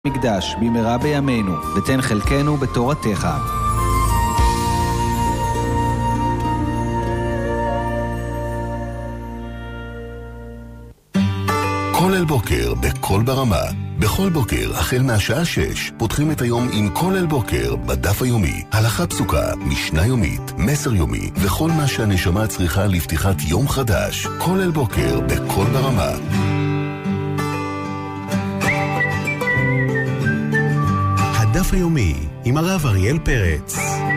מקדש במהרה בימינו, ותן חלקנו בתורתך. כולל בוקר בכל ברמה. בכל בוקר, החל מהשעה 6, פותחים את היום עם כולל בוקר בדף היומי. הלכה פסוקה, משנה יומית, מסר יומי, וכל מה שהנשמה צריכה לפתיחת יום חדש. כולל בוקר בכל ברמה. הדף היומי עם הרב אריאל פרץ.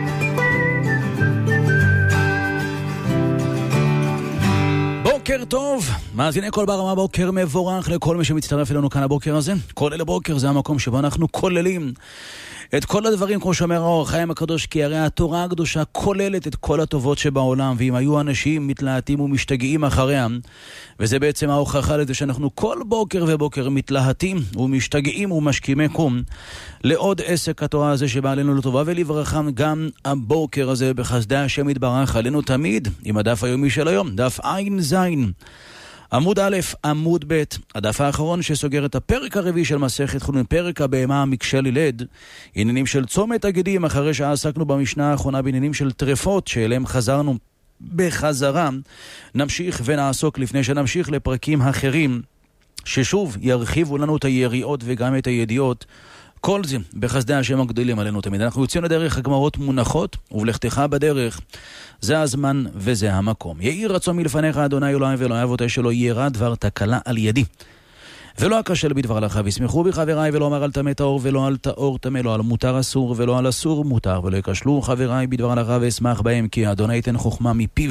בוקר טוב, מאזיני כל ברמה, בוקר מבורך לכל מי שמצטרף אלינו כאן הבוקר הזה. כולל הבוקר זה המקום שבו אנחנו כוללים את כל הדברים, כמו שאומר האור החיים הקדוש, כי הרי התורה הקדושה כוללת את כל הטובות שבעולם, ואם היו אנשים מתלהטים ומשתגעים אחריה, וזה בעצם ההוכחה לזה שאנחנו כל בוקר ובוקר מתלהטים ומשתגעים ומשכימי קום לעוד עסק התורה הזה שבא עלינו לטובה ולברכה. גם הבוקר הזה בחסדי השם יתברך עלינו תמיד עם הדף היומי של היום, דף עין זין עמוד א' עמוד ב', הדף האחרון שסוגר את הפרק הרביעי של מסכת חולין, פרק הבהמה המקשה לילד, עניינים של צומת הגידים, אחרי שעסקנו במשנה האחרונה בעניינים של טרפות שאליהם חזרנו בחזרה. נמשיך ונעסוק לפני שנמשיך לפרקים אחרים ששוב ירחיבו לנו את היריעות וגם את הידיעות, כל זה בחסדי השם הגדולים עלינו תמיד. אנחנו יוצאים לדרך, הגמרות מונחות, ובלכתך בדרך זה הזמן וזה המקום. יהי רצון מלפניך אדוני אלוהים ואלוהי אבותי, שלא ירע דבר תקלה על ידי ולא אכשל בדבר לך, וישמחו בי חבריי, ולא אומר על טמא טהור ולא על טהור טמא, לא על מותר אסור ולא על אסור מותר, ולא יכשלו חבריי בדבר לך ואשמח בהם, כי אדוני ייתן חוכמה מפיו,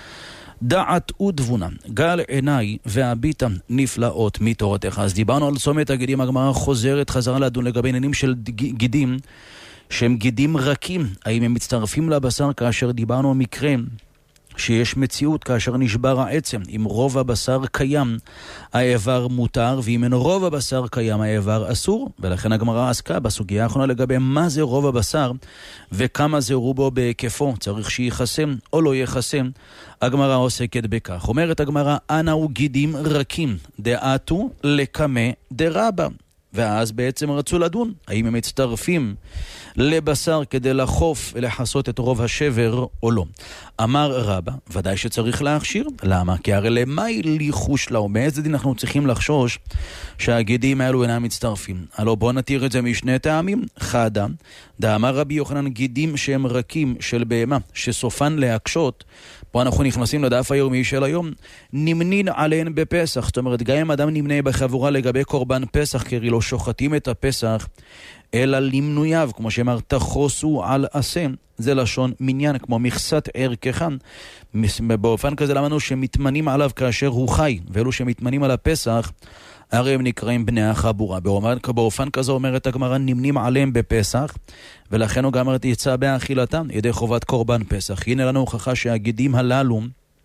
דעת ותבונה, גל עיניי והביטה נפלאות מתורתך. אז דיברנו על צומת הגידים, הגמרא חוזרת חזרה לדון לגבי עניינים של גידים שהם גידים רכים, האם הם מצטרפים לבשר, כאשר דיברנו על מקרה שיש מציאות כאשר נשבר העצם, אם רוב הבשר קיים האיבר מותר, ואם אין רוב הבשר קיים האיבר אסור. ולכן הגמרא עסקה בסוגיה האחרונה לגבי מה זה רוב הבשר וכמה זה רובו בהיקפו, צריך שיחסם או לא יחסם. הגמרא עוסקת בכך, אומרת הגמרא, אנאו גידים רכים דעתו לקמא דרבא, ואז בעצם רצו לדון האם הם מצטרפים לבשר כדי לחוף ולחסות את רוב השבר או לא. אמר רבא, ודאי שצריך להכשיר. למה? כי הרי למאי ליחוש לה, ומאיזה דין אנחנו צריכים לחשוש שהגידים האלו אינם מצטרפים? הלא בוא נתיר את זה משני טעמים. חדה, דאמר רבי יוחנן, גידים שהם רכים של בהמה שסופן להקשות, פה אנחנו נכנסים לדף היומי של היום, נמנין עליהן בפסח. זאת אומרת, גם אם אדם נמנה בחבורה לגבי קורבן פסח, כי לא שוחטים את הפסח אלא למנויו, כמו שאמר תחוסו על עשה, זה לשון מניין, כמו מכסת ערכך. באופן כזה למדנו שמתמנים עליו כאשר הוא חי, ואלו שמתמנים על הפסח הרי הם נקראים בני החבורה. באופן כזה אומרת הגמרא, נמנים עליהם בפסח, ולכן הוא גם אומרת יצא באכילתם ידי חובת קורבן פסח. הנה לנו הוכחה שהגידים הללו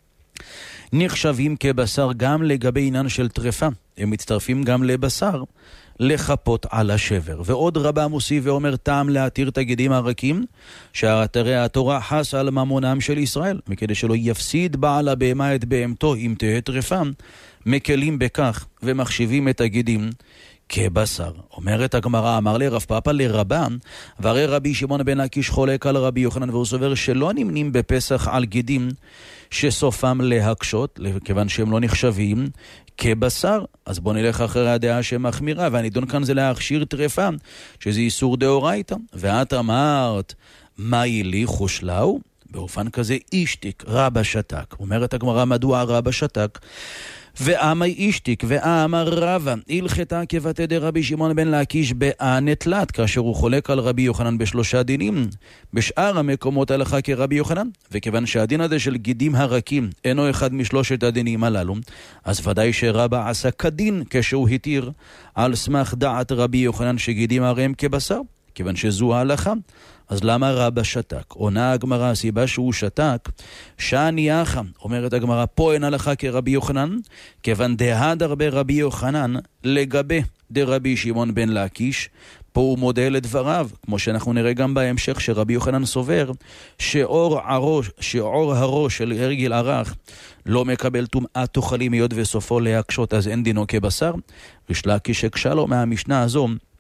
נחשבים כבשר גם לגבי עניין של טרפה, הם מצטרפים גם לבשר לחפות על השבר. ועוד רבה מוסיף ואומר, טעם להתיר את הגידים הרכים, שהתרי התורה חס על ממונם של ישראל, וכדי שלא יפסיד בעל הבהמה את בהמתו אם תהיה טרפה, מקלים בכך ומחשיבים את הגידים כבשר. אומרת הגמרא, אמר לי רב פאפא לרבם, והרי רבי שמעון בן לקיש חולק על רבי יוחנן, והוא סובר שלא נמנים בפסח על גידים שסופם להקשות, כיוון שהם לא נחשבים כבשר. אז בוא נלך אחרי הדעה שמחמירה, והנידון כאן זה להכשיר טרפה, שזה איסור דאורייתא. ואת אמרת, מה יליחו שלהו? באופן כזה אישתיק רבא שתק. אומרת הגמרא, מדוע רבא שתק? ואמי אישתיק ואמר רבא הלכתה כבתי דרבי שמעון בן לקיש באנתלת, כאשר הוא חולק על רבי יוחנן בשלושה דינים. בשאר המקומות הלכה כרבי יוחנן, וכיוון שהדין הזה של גידים הרכים אינו אחד משלושת הדינים הללו, אז ודאי שרבא עשה כדין כשהוא התיר על סמך דעת רבי יוחנן שגידים הרי הם כבשר, כיוון שזו ההלכה. אז למה רבא שתק? עונה הגמרא, הסיבה שהוא שתק, שאני אחא, אומרת הגמרא, פה אין הלכה כרבי יוחנן, כיוון דהדר ברבי יוחנן לגבי דרבי שמעון בן לקיש, פה הוא מודה לדבריו, כמו שאנחנו נראה גם בהמשך, שרבי יוחנן סובר שעור הראש של הרגל ערך לא מקבל טומאת אוכלים היות וסופו להקשות, אז אין דינו כבשר. ריש לקיש הקשה לו מהמשנה הזו,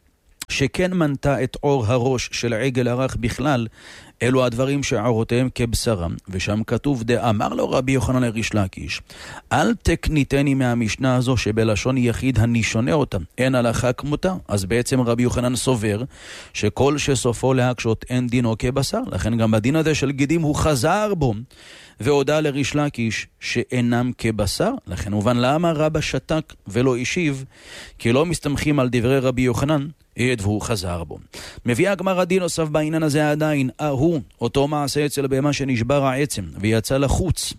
שכן מנתה את אור הראש של עגל הרך בכלל, אלו הדברים שערותיהם כבשרם, ושם כתוב דאמר לו רבי יוחנן לריש לקיש, אל תקניתני מהמשנה הזו שבלשון יחיד אני שונה אותה, אין הלכה כמותה. אז בעצם רבי יוחנן סובר שכל שסופו להקשות אין דינו כבשר, לכן גם בדין הזה של גידים הוא חזר בו והודע לריש לקיש שאינם כבשר. לכן הובן למה רבא שתק ולא השיב, כי לא מסתמכים על דברי רבי יוחנן והוא חזר בו. מביאה הגמרא דין נוסף בעניין הזה עדיין, אותו מעשה אצל בהמה שנשבר העצם ויצא לחוץ,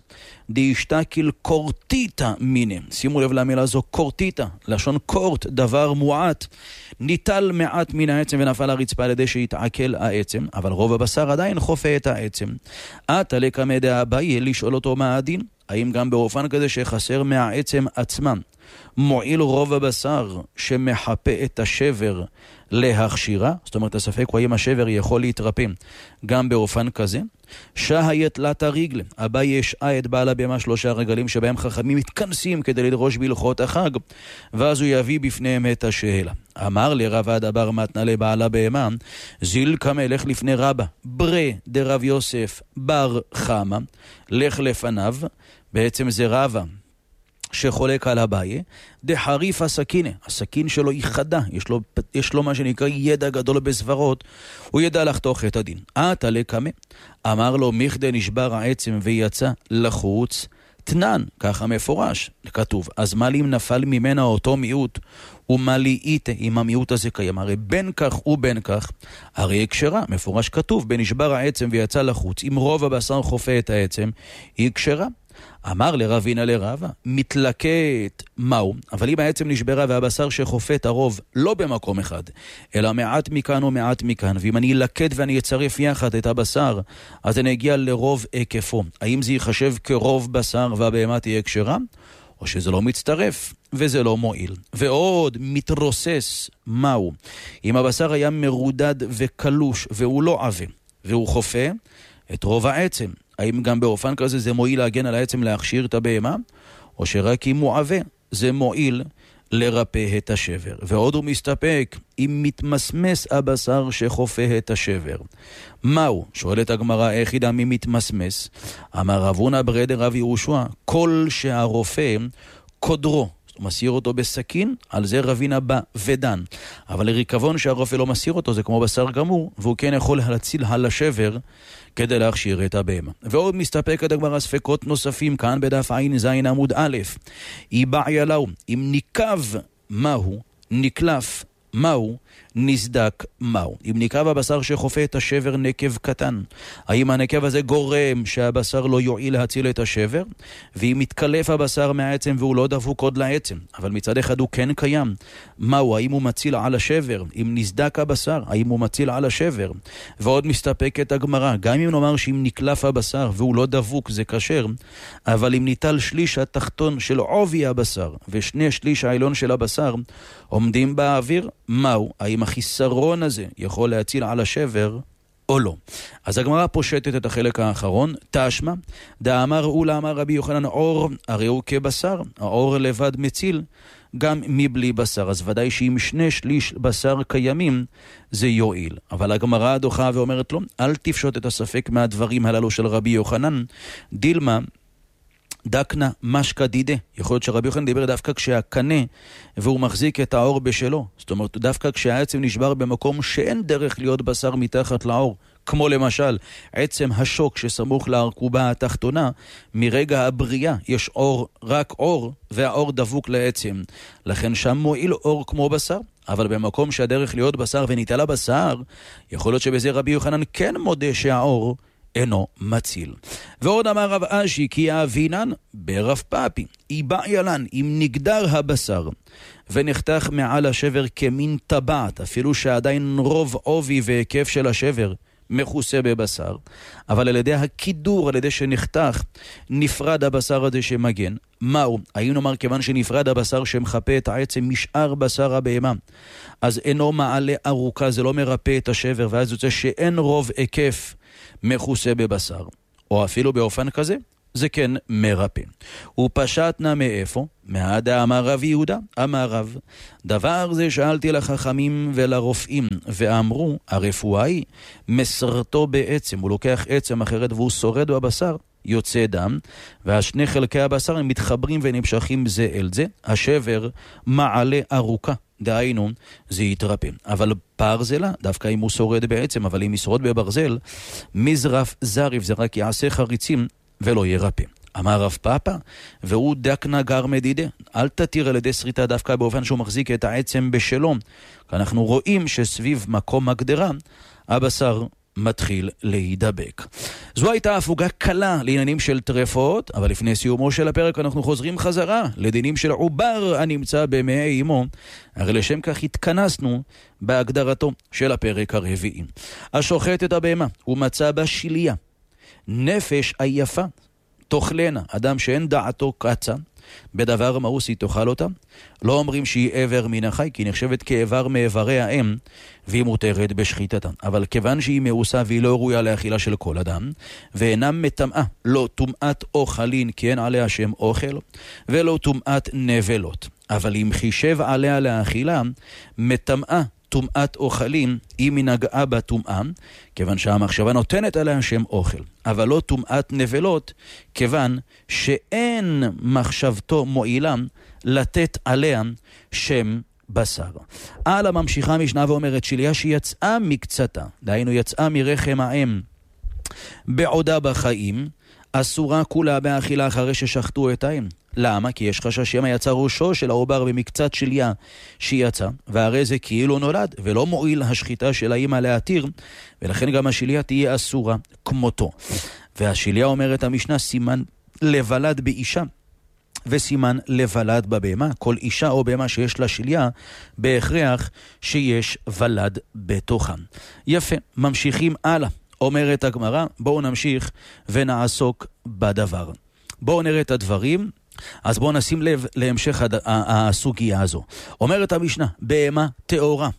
דאשתקיל קורטיתא מיניה. שימו לב למילה זו קורטיתא, לשון קורט, דבר מועט. ניטל מעט מן העצם ונפל הרצפה על ידי שהתעכל העצם, אבל רוב הבשר עדיין חופה את העצם. עתה לקמא דאביי, לשאול אותו מה הדין? האם גם באופן כזה שחסר מהעצם עצמם מועיל רוב הבשר שמחפה את השבר להכשירה? זאת אומרת, הספק הוא האם השבר יכול להתרפא גם באופן כזה. שהיית לה רגלה, אביי ישעה את בעל הבהמה 3 רגלים שבהם חכמים מתכנסים כדי לדרוש בהלכות החג, ואז הוא יביא בפניהם את השאלה. אמר לרבא דבר מתנה לבעל הבהמה, זיל כמה לך לפני רבא ברי דרב יוסף בר חמה, לך לפניו. בעצם זה רבא שחולק על אביי, דחריף הסכינה, הסכין שלו היא חדה, יש לו מה שנקרא ידע גדול בסברות, הוא ידע לחתוך את הדין. עתה לקמא, אמר לו מכדי נשבר העצם ויצא לחוץ, תנן, ככה מפורש, כתוב, אז מה לי אם נפל ממנה אותו מיעוט, ומה לי איתה אם המיעוט הזה קיים? הרי בין כך ובין כך, הרי הקשרה, מפורש כתוב, בנשבר העצם ויצא לחוץ, אם רוב הבשר חופה את העצם, היא הקשרה. אמר לרבינה לרבא, מתלקט מהו? אבל אם העצם נשברה והבשר שחופה את הרוב לא במקום אחד, אלא מעט מכאן ומעט מכאן, ואם אני אלקט ואני אצרף יחד את הבשר, אז אני אגיע לרוב היקפו. האם זה ייחשב כרוב בשר והבהמה תהיה כשרה? או שזה לא מצטרף וזה לא מועיל? ועוד מתרוסס מהו? אם הבשר היה מרודד וקלוש והוא לא עבה והוא חופה את רוב העצם, האם גם באופן כזה זה מועיל להגן על העצם להכשיר את הבהמה? או שרק אם הוא עבה זה מועיל לרפא את השבר? ועוד הוא מסתפק אם מתמסמס הבשר שחופה את השבר. מהו? שואלת הגמרא, איך ידע מי מתמסמס? אמר רב הונא ברי דרב יהושע, כל שהרופא קודרו, מסיר אותו בסכין, על זה רבינה בא ודן. אבל לריקבון שהרופא לא מסיר אותו, זה כמו בשר גמור, והוא כן יכול להציל על השבר כדי להכשיר את הבהמה. ועוד מסתפקת הגמרא ספקות נוספים כאן בדף ע"ז עמוד א', איבעיה לאו, אם ניקב מהו, נקלף מהו, נסדק מהו. אם ניקב הבשר שחופה את השבר נקב קטן, האם הנקב הזה גורם שהבשר לא יועיל להציל את השבר? ואם מתקלף הבשר מהעצם והוא לא דבוק עוד לעצם, אבל מצד אחד הוא כן קיים, מהו? האם הוא מציל על השבר? אם נסדק הבשר, האם הוא מציל על השבר? ועוד מסתפקת הגמרא, גם אם נאמר שאם נקלף הבשר והוא לא דבוק זה כשר, אבל אם ניטל שליש התחתון של עובי הבשר ושני שליש העליון של הבשר עומדים באוויר, מהו? האם החיסרון הזה יכול להציל על השבר או לא? אז הגמרא פושטת את החלק האחרון, תשמע, דאמר אולה אמר רבי יוחנן, אור הרי הוא כבשר, האור לבד מציל גם מבלי בשר, אז ודאי שאם 2/3 בשר קיימים זה יועיל. אבל הגמרא דוחה ואומרת לו, אל תפשוט את הספק מהדברים הללו של רבי יוחנן, דילמה דקנה משקה דידה. יכול להיות שרבי יוחנן דיבר דווקא כשהקנה והוא מחזיק את האור בשלו, זאת אומרת דווקא כשהעצם נשבר במקום שאין דרך להיות בשר מתחת לאור, כמו למשל עצם השוק שסמוך לארכובה התחתונה, מרגע הבריאה יש אור, רק אור, והאור דבוק לעצם, לכן שם מועיל אור כמו בשר. אבל במקום שהדרך להיות בשר וניטלה בשר, יכול להיות שבזה רבי יוחנן כן מודה שהאור אינו מציל. ועוד אמר רב אשי, כי אבינן ברב פאפי, איבעיה לן, אם נגדר הבשר ונחתך מעל השבר כמין טבעת, אפילו שעדיין רוב עובי והיקף של השבר מכוסה בבשר, אבל על ידי הכידור, על ידי שנחתך, נפרד הבשר הזה שמגן. מהו? האם נאמר כיוון שנפרד הבשר שמחפה את העצם משאר בשר הבהמה, אז אינו מעלה ארוכה, זה לא מרפא את השבר, ואז יוצא שאין רוב היקף מכוסה בבשר? או אפילו באופן כזה, זה כן מרפא. הוא פשט נא מאיפה? מהדה אמר רב יהודה, אמר רב, דבר זה שאלתי לחכמים ולרופאים, ואמרו, הרפואה היא מסרטו בעצם, הוא לוקח עצם אחרת והוא שורד בבשר, יוצא דם, והשני חלקי הבשר הם מתחברים ונמשכים זה אל זה, השבר מעלה ארוכה, דהיינו, זה יתרפא. אבל פרזלה, דווקא אם הוא שורד בעצם, אבל אם ישרוד בברזל, מזרף זריף, זה רק יעשה חריצים ולא ירפא. אמר רב פאפה, והוא דקנה גר מדידה. אל תתיר על ידי שריטה דווקא באופן שהוא מחזיק את העצם בשלום. אנחנו רואים שסביב מקום הגדרה, הבשר מתחיל להידבק. זו הייתה הפוגה קלה לעניינים של טרפות, אבל לפני סיומו של הפרק אנחנו חוזרים חזרה לדינים של עובר הנמצא במעי אמו. הרי לשם כך התכנסנו בהגדרתו של הפרק הרביעי. השוחט את הבהמה, הוא מצא בה שליה, נפש עייפה, תאכלנה, אדם שאין דעתו קצה, בדבר מאוס היא תאכל אותה. לא אומרים שהיא עבר מן החי, כי היא נחשבת כאיבר מאיברי האם, והיא מותרת בשחיטתה. אבל כיוון שהיא מאוסה והיא לא ראויה לאכילה של כל אדם, ואינם מטמאה, לא טומאת אוכלין, כי אין עליה שם אוכל, ולא טומאת נבלות. אבל אם חישב עליה לאכילה, מטמאה טומאת אוכלים, אם היא נגעה בטומאה, כיוון שהמחשבה נותנת עליה שם אוכל, אבל לא טומאת נבלות, כיוון שאין מחשבתו מועילה לתת עליה שם בשר. הלאה ממשיכה המשנה ואומרת, שליה שיצאה מקצתה, דהיינו יצאה מרחם האם, בעודה בחיים, אסורה כולה באכילה אחרי ששחטו את האם. למה? כי יש חשש שמא יצא ראשו של העובר במקצת שליה שיצא, והרי זה כאילו נולד, ולא מועיל השחיטה של האמא להתיר, ולכן גם השליה תהיה אסורה כמותו. והשליה אומרת המשנה, סימן לבלד באישה, וסימן לבלד בבהמה. כל אישה או בהמה שיש לה שליה, בהכרח שיש ולד בתוכה. יפה, ממשיכים הלאה. אומרת הגמרא, בואו נמשיך ונעסוק בדבר. בואו נראה את הדברים, אז בואו נשים לב להמשך הסוגיה הזו. אומרת המשנה, בהמה טהורה,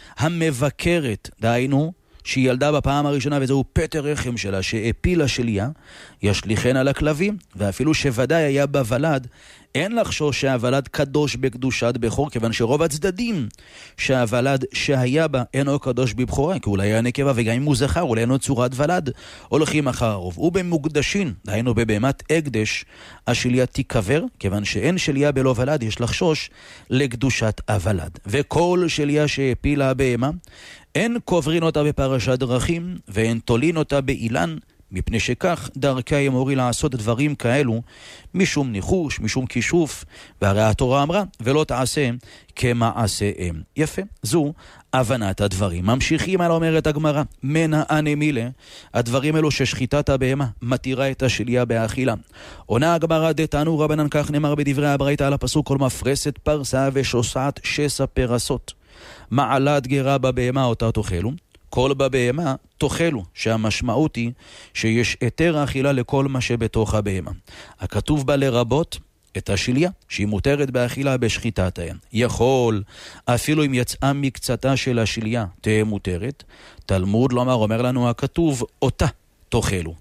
המבקרת, דהיינו, שהיא ילדה בפעם הראשונה וזהו פטר רחם שלה שהפילה שליה, ישליחן על הכלבים, ואפילו שוודאי היה בוולד, אין לחשוש שהוולד קדוש בקדושת בכור, כיוון שרוב הצדדים שהוולד שהיה בה אינו קדוש בבכורה, כי אולי היה נקבה, וגם אם הוא זכר, אולי אינו צורת ולד, הולכים אחר הרוב. ובמוקדשין, דהיינו בבהמת הקדש, השליה תיקבר, כיוון שאין שליה בלא ולד, יש לחשוש לקדושת הוולד. וכל שליה שהפילה הבהמה, אין קוברין אותה בפרשת דרכים, ואין תולין אותה באילן, מפני שכך דרכי אמורי לעשות דברים כאלו, משום ניחוש, משום כישוף, והרי התורה אמרה, ולא תעשה כמעשיהם. יפה, זו הבנת הדברים. ממשיכים על אומרת הגמרא, מנה אנמילה, הדברים אלו ששחיטת הבהמה מתירה את השליה באכילה. עונה הגמרא, דתנו רבנן, כך נאמר בדברי הברייתא על הפסוק, כל מפרסת פרסה ושוסעת שסע פרסות. מעלת גרה בבהמה אותה תאכלו, כל בבהמה תאכלו, שהמשמעות היא שיש היתר האכילה לכל מה שבתוך הבהמה. הכתוב בה לרבות את השליה, שהיא מותרת באכילה בשחיטת האם. יכול, אפילו אם יצאה מקצתה של השליה, תהיה מותרת. תלמוד לומר, אומר לנו הכתוב, אותה תאכלו.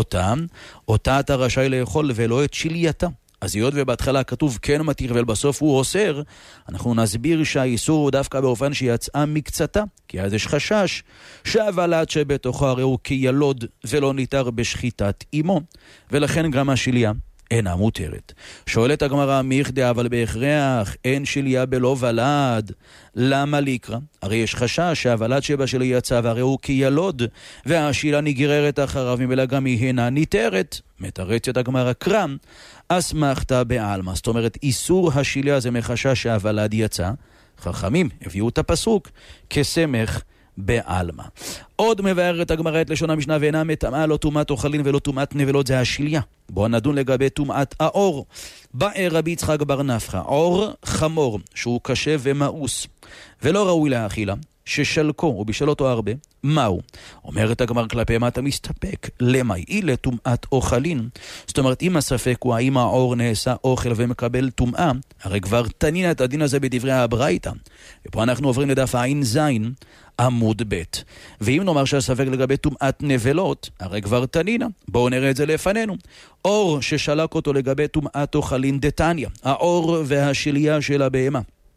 אותה אתה רשאי לאכול ולא את שלייתה. אז היות ובהתחלה כתוב כן מתיר ובסוף הוא אוסר, אנחנו נסביר שהאיסור הוא דווקא באופן שיצאה מקצתה, כי אז יש חשש שהוולד שבתוכו הרי הוא כילוד ולא ניתר בשחיטת אמו, ולכן גם השליה אינה מותרת. שואלת הגמרא, מיכדה, אבל בהכרח אין שליה בלא ולד, למה לקרא? הרי יש חשש שהוולד שבה שלי יצא והרי הוא כילוד, והשליה נגררת אחריו, ממילא גם היא אינה ניתרת. מתרצת הגמרא, קרם אסמכתא בעלמא, זאת אומרת איסור השליה זה מחשש שהוולד יצא. חכמים הביאו את הפסוק כסמך בעלמא. עוד מבארת הגמרא את לשון המשנה, ואינה מטמאה לא טומאת אוכלין ולא טומאת נבלות, זה השליה. בואו נדון לגבי טומאת האור. בא רבי יצחק בר נפחא, אור חמור שהוא קשה ומאוס ולא ראוי לאכילה, ששלקו ובישל אותו הרבה, מהו? אומרת הגמרא, כלפי מה אתה מסתפק? למאי לטומאת אוכלין. זאת אומרת, אם הספק הוא האם האור נעשה אוכל ומקבל טומאה, הרי כבר תנין את הדין הזה בדברי הברייתא. ופה אנחנו עוברים לדף עין זין, עמוד ב'. ואם נאמר שהספק לגבי טומאת נבלות, הרי כבר תנינה. בואו נראה את זה לפנינו. אור ששלק אותו לגבי טומאת אוכלין דתניא, האור והשליה של הבהמה.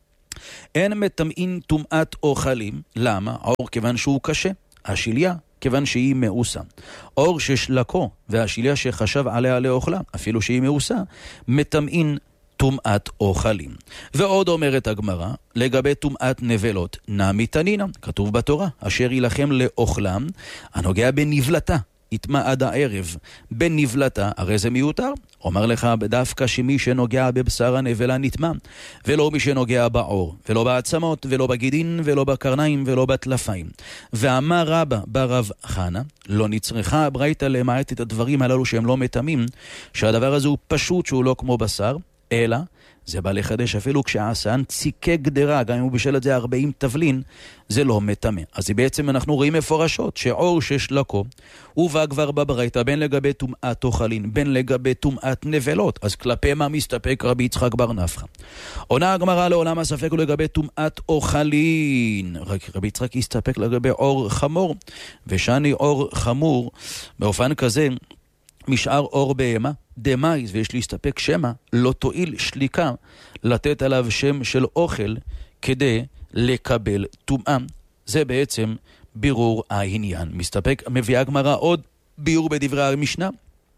אין מטמאין טומאת אוכלים. למה? האור כיוון שהוא קשה, השליה כיוון שהיא מאוסה. אור ששלקו והשליה שחשב עליה לאוכלה, אפילו שהיא מאוסה, מטמאין טומאת אוכלים. ועוד אומרת הגמרא, לגבי טומאת נבלות, נמי תנינא, כתוב בתורה, אשר ילחם לאוכלם, הנוגע בנבלתה, יטמא עד הערב. בנבלתה, הרי זה מיותר. אומר לך דווקא שמי שנוגע בבשר הנבלה נטמא, ולא מי שנוגע בעור, ולא בעצמות, ולא בגידין, ולא בקרניים, ולא בטלפיים. ואמר רבא ברב חנה, לא נצרכה הברייתא למעט את הדברים הללו שהם לא מטמאים, שהדבר הזה הוא פשוט שהוא לא כמו בשר, אלא זה בא לחדש אפילו כשעשן ציקה גדרה, גם אם הוא בשל את זה 40 תבלין, זה לא מטמא. אז בעצם אנחנו רואים מפורשות שעור ששלקו, הוא בא כבר בברייתא בין לגבי טומאת אוכלין, בין לגבי טומאת נבלות. אז כלפי מה מסתפק רבי יצחק בר נפחא? עונה הגמרא לעולם הספק לגבי טומאת אוכלין. רבי יצחק יסתפק לגבי אור חמור, ושני אור חמור באופן כזה משאר אור בהמה דמייז, ויש להסתפק שמה לא תועיל שליקה לתת עליו שם של אוכל כדי לקבל טומאה. זה בעצם בירור העניין. מסתפק, מביאה הגמרא עוד ביור בדברי המשנה.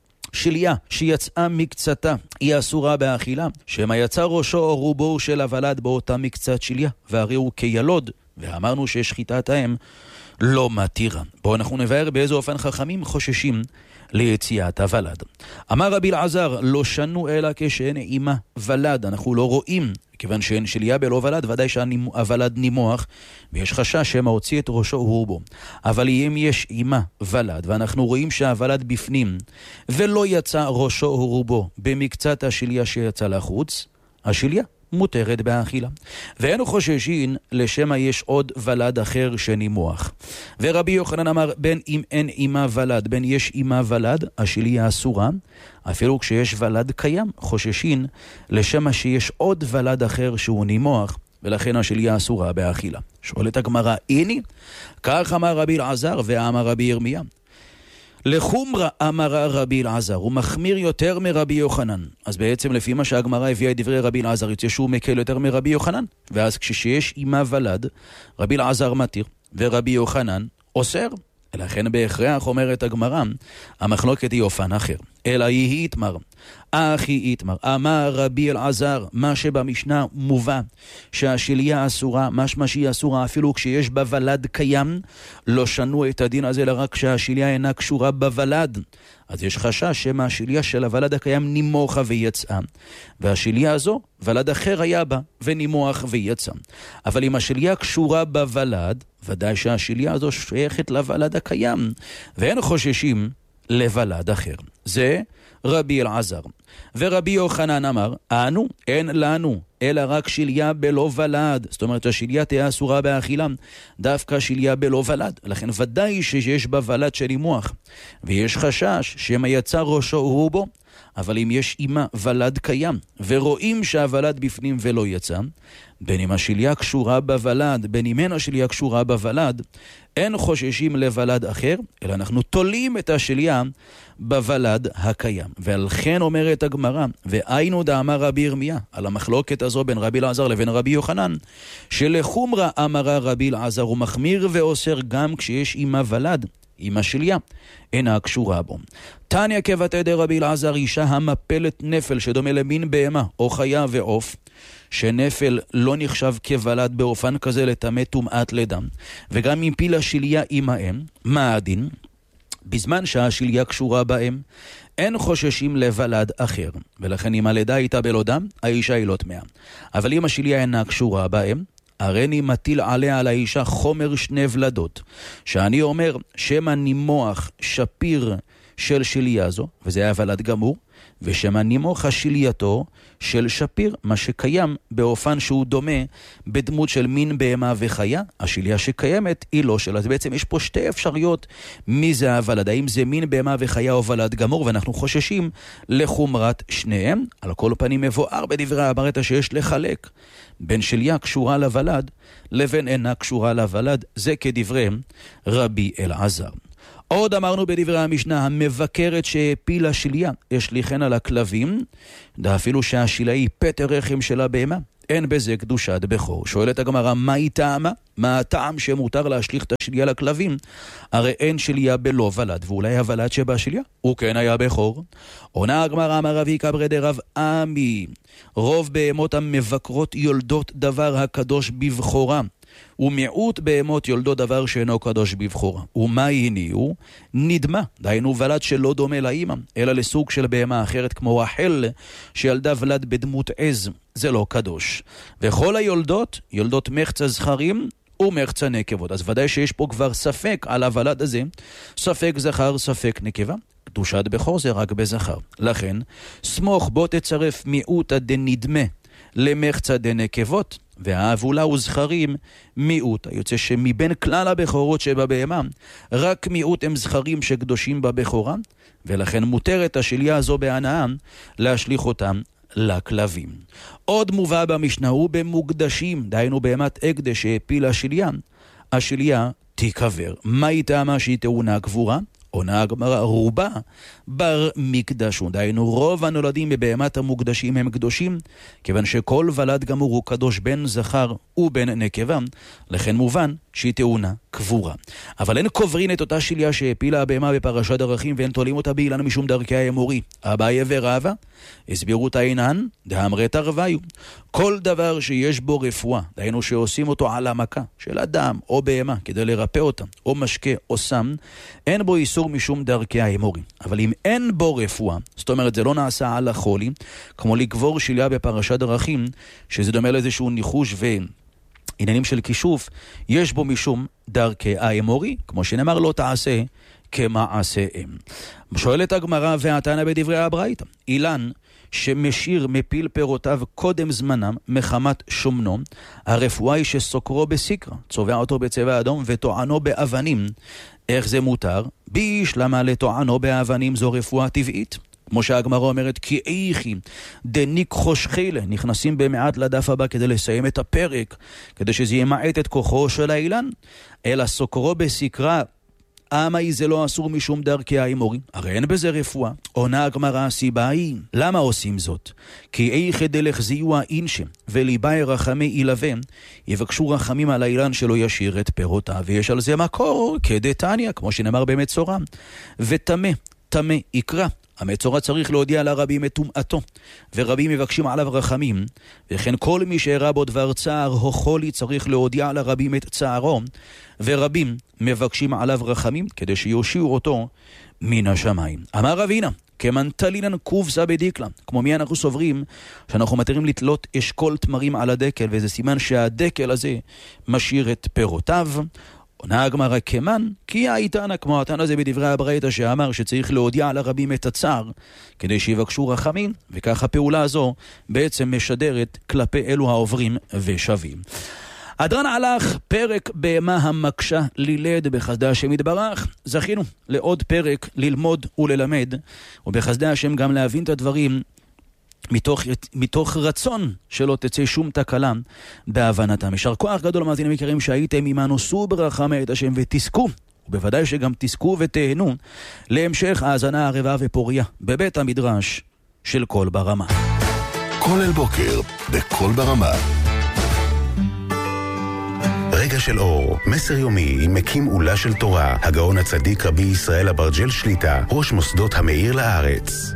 שליה שיצאה מקצתה היא אסורה באכילה, שמה יצא ראשו או רובו של הוולד באותה מקצת שליה, והרי הוא כילוד, ואמרנו ששחיטת האם לא מתירה. בואו אנחנו נבהר באיזה אופן חכמים חוששים ליציאת הוולד. אמר רבי אלעזר, לא שנו אלא כשאין אימה ולד. אנחנו לא רואים, כיוון שאין שליה בלא ולד, ודאי שהוולד נימוח, ויש חשש שמה הוציא את ראשו ורובו. אבל אם יש אימה ולד, ואנחנו רואים שהוולד בפנים, ולא יצא ראשו ורובו במקצת השליה שיצא לחוץ, השליה מותרת באכילה. ואינו חוששין לשמה יש עוד ולד אחר שנימוח. ורבי יוחנן אמר, בין אם אין אימה ולד, בין יש אימה ולד, השליה אסורה, אפילו כשיש ולד קיים, חוששין לשמה שיש עוד ולד אחר שהוא נימוח, ולכן השליה אסורה באכילה. שואלת הגמרא, איני? כך אמר רבי אלעזר ואמר רבי ירמיה. לחומרה אמר רבי אלעזר, הוא מחמיר יותר מרבי יוחנן. אז בעצם לפי מה שהגמרא הביאה את דברי רבי אלעזר, יוצא שהוא מקל יותר מרבי יוחנן. ואז כשיש אימה ולד, רבי אלעזר מתיר, ורבי יוחנן אוסר. לכן בהכרח אומרת הגמרא, המחלוקת היא אופן אחר. אלא יהי יתמר, אחי יתמר, אמר רבי אלעזר, מה שבמשנה מובא, שהשליה אסורה, משמע שהיא אסורה, אפילו כשיש בה ולד קיים, לא שנו את הדין הזה, אלא רק שהשליה אינה קשורה בוולד. אז יש חשש שמה השליה של הוולד הקיים נימוחה ויצאה, והשליה הזו, ולד אחר היה בה, ונימוח ויצא. אבל אם השליה קשורה בוולד, ודאי שהשליה הזו שייכת לוולד הקיים, ואין חוששים לוולד אחר. זה רבי אלעזר. ורבי יוחנן אמר, אנו, אין לנו, אלא רק שליה בלא ולד. זאת אומרת, השליה תהיה אסורה באכילה, דווקא שליה בלא ולד. לכן ודאי שיש בה ולד של נימוח, ויש חשש שמה יצא ראשו ורובו. אבל אם יש אימה ולד קיים, ורואים שהוולד בפנים ולא יצא, בין אם השליה קשורה בוולד, בין אם אין השליה קשורה בוולד, אין חוששים לוולד אחר, אלא אנחנו תולים את השליה בוולד הקיים. ועל כן אומרת הגמרא, והיינו דאמר רבי ירמיה, על המחלוקת הזו בין רבי אלעזר לבין רבי יוחנן, שלחומרה אמרה רבי אלעזר, הוא מחמיר ואוסר גם כשיש אימה ולד, עם השליה אינה קשורה בו. תניא כבתי דרבי אלעזר, אישה המפלת נפל שדומה למין בהמה או חיה ועוף, שנפל לא נחשב כוולד באופן כזה לטמא טומאת לידה, וגם אם פילה שליה עם האם, מה הדין? בזמן שהשליה קשורה בהם, אין חוששים לוולד אחר, ולכן אם הלידה הייתה בלא דם, האישה היא לא טמאה. אבל אם השליה אינה קשורה בהם, הריני מטיל עליה על האישה חומר שני ולדות, שאני אומר שמה נימוח שפיר של שליה זו, וזה היה ולד גמור, ושמה נימוך השילייתו של שפיר, מה שקיים באופן שהוא דומה בדמות של מין בהמה וחיה, השיליה שקיימת היא לא שלה. אז בעצם יש פה שתי אפשרויות מי זה הוולד, האם זה מין בהמה וחיה או ולד גמור, ואנחנו חוששים לחומרת שניהם. על כל פנים מבואר בדברי הברייתא שיש לחלק בין שיליה קשורה לוולד לבין אינה קשורה לוולד, זה כדברי רבי אלעזר. עוד אמרנו בדברי המשנה, המבקרת שהפילה שיליה השליחן על הכלבים, אפילו שהשיליה היא פטר רחם של הבהמה, אין בזה קדושת בכור. שואלת הגמרא, מה היא טעמה? מה הטעם שמותר להשליך את השיליה לכלבים? הרי אין שיליה בלא ולד, ואולי הוולד שבא שיליה הוא כן היה בכור. עונה הגמרא, אמר רבי קברא דרב עמי, רוב בהמות המבקרות יולדות דבר הקדוש בבכורה, ומיעוט בהמות יולדו דבר שאינו קדוש בבכורה. ומה הניעו? נדמה, דהיינו ולד שלא דומה לאמא, אלא לסוג של בהמה אחרת כמו רחל שילדה ולד בדמות עז, זה לא קדוש. וכל היולדות, יולדות מחצה זכרים ומחצה נקבות. אז ודאי שיש פה כבר ספק על הוולד הזה, ספק זכר, ספק נקבה. קדושת בכור זה רק בזכר. לכן, סמוך בו תצרף מיעוטה דנדמה למחצה דנקבות, והאבולה וזכרים מיעוט. יוצא שמבין כלל הבכורות שבבהמה, רק מיעוט הם זכרים שקדושים בבכורה, ולכן מותרת השיליה הזו בהנאה להשליך אותם לכלבים. עוד מובא במשנה הוא במוקדשים, דהיינו בהמת הקדש שהפילה שיליה, השיליה תיקבר. מה היא טעמה שהיא טעונה קבורה? עונה הגמרא, רובה בר מקדש, דהיינו רוב הנולדים בבהמת המוקדשים הם קדושים, כיוון שכל ולד גמור הוא קדוש בין זכר ובין נקבה, לכן מובן שהיא טעונה קבורה. אבל אין קוברין את אותה שיליה שהפילה הבהמה בפרשת דרכים, ואין תולים אותה באילן משום דרכי האמורי. אביי ורבא הסבירו את העינן, דאמרי תרוויו. כל דבר שיש בו רפואה, דהיינו שעושים אותו על המכה של אדם או בהמה כדי לרפא אותה, או משקה או סם, אין בו איסור משום דרכי האמורי. אבל אם אין בו רפואה, זאת אומרת זה לא נעשה על החולי, כמו לקבור שיליה בפרשת דרכים, שזה דומה לאיזשהו ניחוש ועניינים של כישוף, יש בו משום דרכי האמורי, כמו שנאמר לא תעשה כמעשיהם. שואלת הגמרא והתנא בדברי הברייתא, אילן שמשאיר מפיל פירותיו קודם זמנם מחמת שומנו, הרפואה היא שסוקרו בסיקרה, צובע אותו בצבע אדום וטוענו באבנים. איך זה מותר? בישלמה לטוענו באבנים זו רפואה טבעית. כמו שהגמרא אומרת, כי איכי דניק חושכילה, נכנסים במעט לדף הבא כדי לסיים את הפרק, כדי שזה ימעט את כוחו של האילן, אלא סוקרו בסיקרה, אמי זה לא אסור משום דרכי האמורי, הרי אין בזה רפואה. עונה הגמרא, הסיבה היא, למה עושים זאת? כי איכי דלך זיוע אינשם, וליבאי רחמי ילווה, יבקשו רחמים על האילן שלו ישיר את פירותיו, ויש על זה מקור כדתניא, כמו שנאמר במצורע, ותמה, תמה יקרא. המצורע צריך להודיע לרבים את טומאתו, ורבים מבקשים עליו רחמים, וכן כל מי שהראה בו דבר צער או חולי צריך להודיע לרבים את צערו, ורבים מבקשים עליו רחמים כדי שיושיעו אותו מן השמיים. אמר רבינה, כמנטלינן קובסה בדיקלה, כמו מי אנחנו סוברים שאנחנו מתירים לתלות אשכול תמרים על הדקל, וזה סימן שהדקל הזה משאיר את פירותיו. עונה הגמרא כמן, כי האיתנה כמו התנא הזה בדברי הברייתא שאמר שצריך להודיע לרבים את הצער כדי שיבקשו רחמים, וכך הפעולה הזו בעצם משדרת כלפי אלו העוברים ושבים. אדרן הלך פרק בהמה המקשה לילד בחסדי השם יתברך. זכינו לעוד פרק ללמוד וללמד, ובחסדי השם גם להבין את הדברים מתוך רצון שלא תצא שום תקלה בהבנתם. יישר כוח גדול למאזינים יקרים שהייתם עמנו, שאו ברכה מאת השם ותזכו, ובוודאי שגם תזכו ותהנו להמשך האזנה ערבה ופוריה בבית המדרש של קול ברמה. כל אל בוקר בקול ברמה. רגע של אור, מסר יומי עם מקים עולה של תורה, הגאון הצדיק רבי ישראל אברג'ל שליטה, ראש מוסדות המאיר לארץ.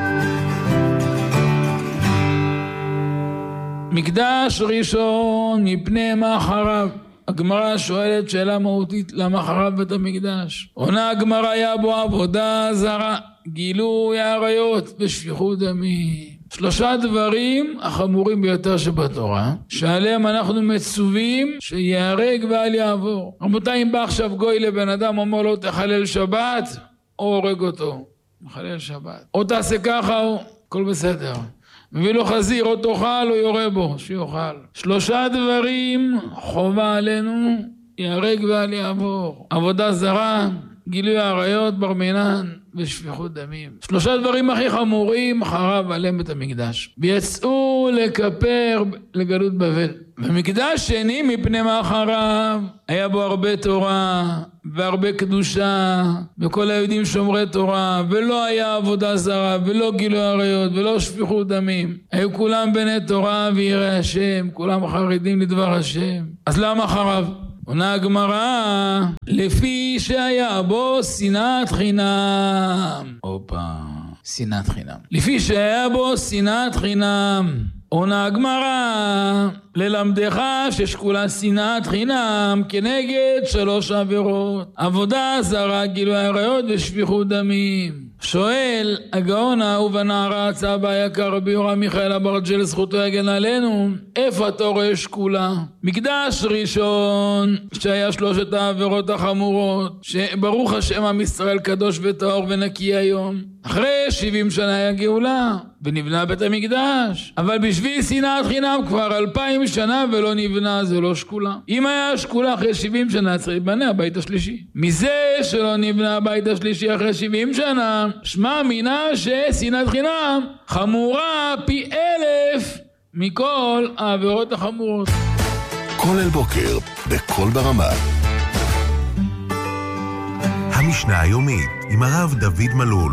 מקדש ראשון מפני מה חרב. הגמרא שואלת שאלה מהותית, למה חרב בית המקדש? עונה הגמרא, היה בו עבודה זרה, גילוי עריות ושפיכות דמים. 3 דברים החמורים ביותר שבתורה, שעליהם אנחנו מצווים שיהרג ואל יעבור. רבותיי, אם בא עכשיו גוי לבן אדם אומר לו תחלל שבת, או הורג אותו. מחלל שבת. או תעשה ככה או, הכל בסדר. מביא לו חזיר, או תאכל או יורה בו, שיאכל. 3 דברים חובה עלינו, יהרג ואל יעבור. עבודה זרה, גילוי עריות, בר מינן ושפיכות דמים. 3 דברים הכי חמורים חרב עליהם בית המקדש. ויצאו לכפר לגלות בבל. במקדש שני מפני מאחריו היה בו הרבה תורה והרבה קדושה וכל היהודים שומרי תורה, ולא היה עבודה זרה ולא גילוי עריות ולא שפיכות דמים. היו כולם בני תורה ויראי השם, כולם חרדים לדבר השם. אז למה חרב? עונה הגמרא, לפי שהיה בו שנאת חינם. שנאת חינם. לפי שהיה בו שנאת חינם. עונה הגמרא, ללמדך ששקולה שנאת חינם כנגד 3 עבירות: עבודה זרה, גילוי עריות ושפיכות דמים. שואל הגאון האהוב הנערץ אבא היקר רבי יורם מיכאל אברג'ל זכותו יגן עלינו, איפה אתה רואה שקולה? מקדש ראשון שהיה 3 העבירות החמורות, שברוך השם עם ישראל קדוש וטהור ונקי היום, אחרי 70 שנה היה גאולה ונבנה בית המקדש, אבל בשביל שנאת חינם כבר 2000 שנה ולא נבנה, זה לא שקולה. אם היה שקולה אחרי 70 שנה צריך לבנה הבית השלישי. מזה שלא נבנה הבית השלישי אחרי 70 שנה, שמע מינה ששנאת חינם חמורה פי 1000 מכל העבירות החמורות. כל אל בוקר בכל ברמה. המשנה היומית עם הרב דוד מלול.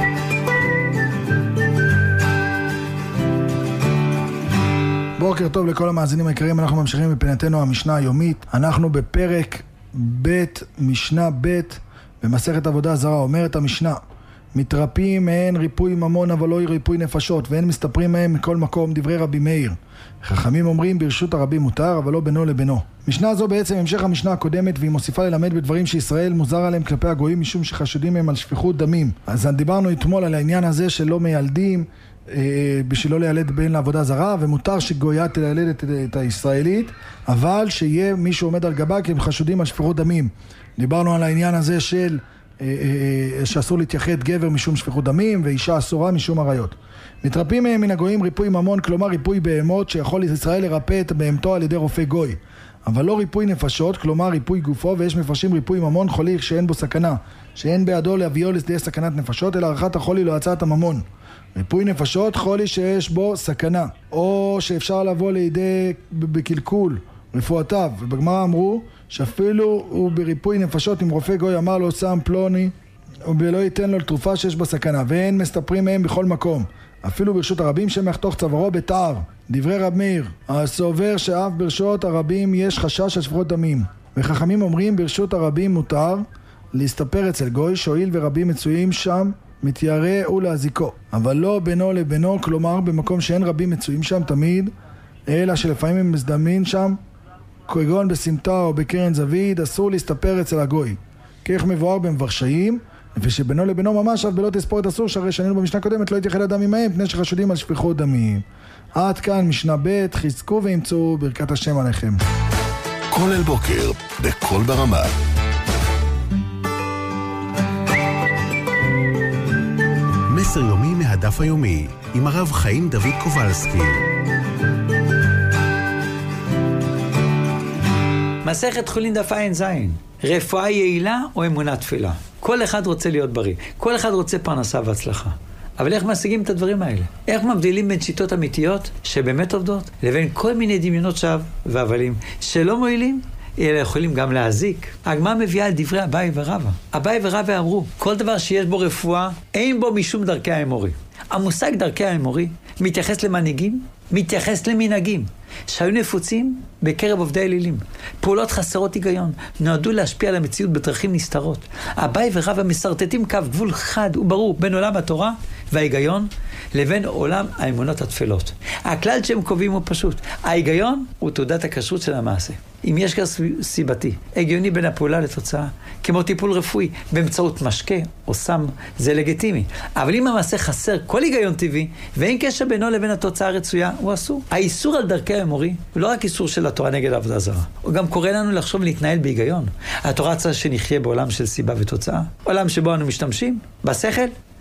בוקר טוב לכל המאזינים היקרים, אנחנו ממשיכים בפינתנו המשנה היומית. אנחנו בפרק ב' משנה ב' במסכת עבודה זרה. אומרת המשנה, מתרפים מהן ריפוי ממון אבל לא ריפוי נפשות, ואין מסתפרים מהם מכל מקום, דברי רבי מאיר. חכמים אומרים ברשות הרבים מותר אבל לא בינו לבינו. משנה זו בעצם המשך המשנה הקודמת, והיא מוסיפה ללמד בדברים שישראל מוזר עליהם כלפי הגויים משום שחשודים מהם על שפיכות דמים. אז דיברנו אתמול על העניין הזה שלא מיילדים בשביל לא לילד בין לעבודה זרה, ומותר שגויה תלילד את הישראלית, אבל שיהיה מי שעומד על גבה כי הם חשודים על שפיכות דמים. דיברנו על העניין הזה של שאסור להתייחד גבר משום שפיכות דמים ואישה אסורה משום עריות. מתרפים מהם מן הגויים ריפוי ממון, כלומר ריפוי בהמות שיכול ישראל לרפא את בהמתו על ידי רופא גוי, אבל לא ריפוי נפשות, כלומר ריפוי גופו. ויש מפרשים ריפוי ממון חולי שאין בו סכנה, שאין בידו להביאו לשדה סכנת נפשות, אלא ערכת החולי לא הצעת הממון. ריפוי נפשות חולי שיש בו סכנה, או שאפשר לבוא לידי בקלקול רפואתיו. ובגמרא אמרו שאפילו הוא בריפוי נפשות, אם רופא גוי אמר לו שם פלוני ולא ייתן לו תרופה שיש בה סכנה, ואין מסתפרים מהם בכל מקום, אפילו ברשות הרבים שמחתוך צווארו בתער. דברי רב מאיר, הסובר שאף ברשות הרבים יש חשש של שפיכות דמים. וחכמים אומרים ברשות הרבים מותר להסתפר אצל גוי שהואיל ורבים מצויים שם מתיירא ולהזיקו, אבל לא בינו לבינו, כלומר במקום שאין רבים מצויים שם תמיד, אלא שלפעמים הם מזדמין שם כגון בסמטה או בקרן זוויד, אסור להסתפר אצל הגוי. כך מבואר במברשאים, ושבינו לבינו ממש אף בלא תספורת אסור, שהרי שנינו במשנה קודמת לא יתייחד אדם עמהם פני שחשודים על שפיכות דמים. עד כאן משנה ב', חזקו ואמצו ברכת השם עליכם. כל אל בוקר בכל ברמה. מסר יומי מהדף היומי עם הרב חיים דוד קובלסקי. מסכת חולין דף ע"ז, רפואה יעילה או אמונה תפילה. כל אחד רוצה להיות בריא, כל אחד רוצה פרנסה והצלחה. אבל איך משיגים את הדברים האלה? איך מבדילים בין שיטות אמיתיות שבאמת עובדות לבין כל מיני דמיונות שווא והבלים שלא מועילים, אלא יכולים גם להזיק? הגמרא מביאה את דברי אביי ורבא. אביי ורבא אמרו, כל דבר שיש בו רפואה, אין בו משום דרכי האמורי. המושג דרכי האמורי מתייחס למנהיגים, מתייחס למנהגים שהיו נפוצים בקרב עובדי אלילים. פעולות חסרות היגיון נועדו להשפיע על המציאות בדרכים נסתרות. אביי ורבא מסרטטים קו גבול חד וברור בין עולם התורה וההיגיון לבין עולם האמונות התפלות. הכלל שהם קובעים הוא פשוט. ההיגיון הוא תעודת הכשרות של המעשה. אם יש קשר סיבתי הגיוני בין הפעולה לתוצאה, כמו טיפול רפואי באמצעות משקה או סם, זה לגיטימי. אבל אם המעשה חסר כל היגיון טבעי ואין קשר בינו לבין התוצאה הרצויה, הוא אסור. האיסור על דרכי האמורי הוא לא רק איסור של התורה נגד העבודה זרה, הוא גם קורא לנו לחשוב ולהתנהל בהיגיון. התורה רוצה שנחיה בעולם של סיבה ותוצאה, עולם שבו אנו משתמשים בשכל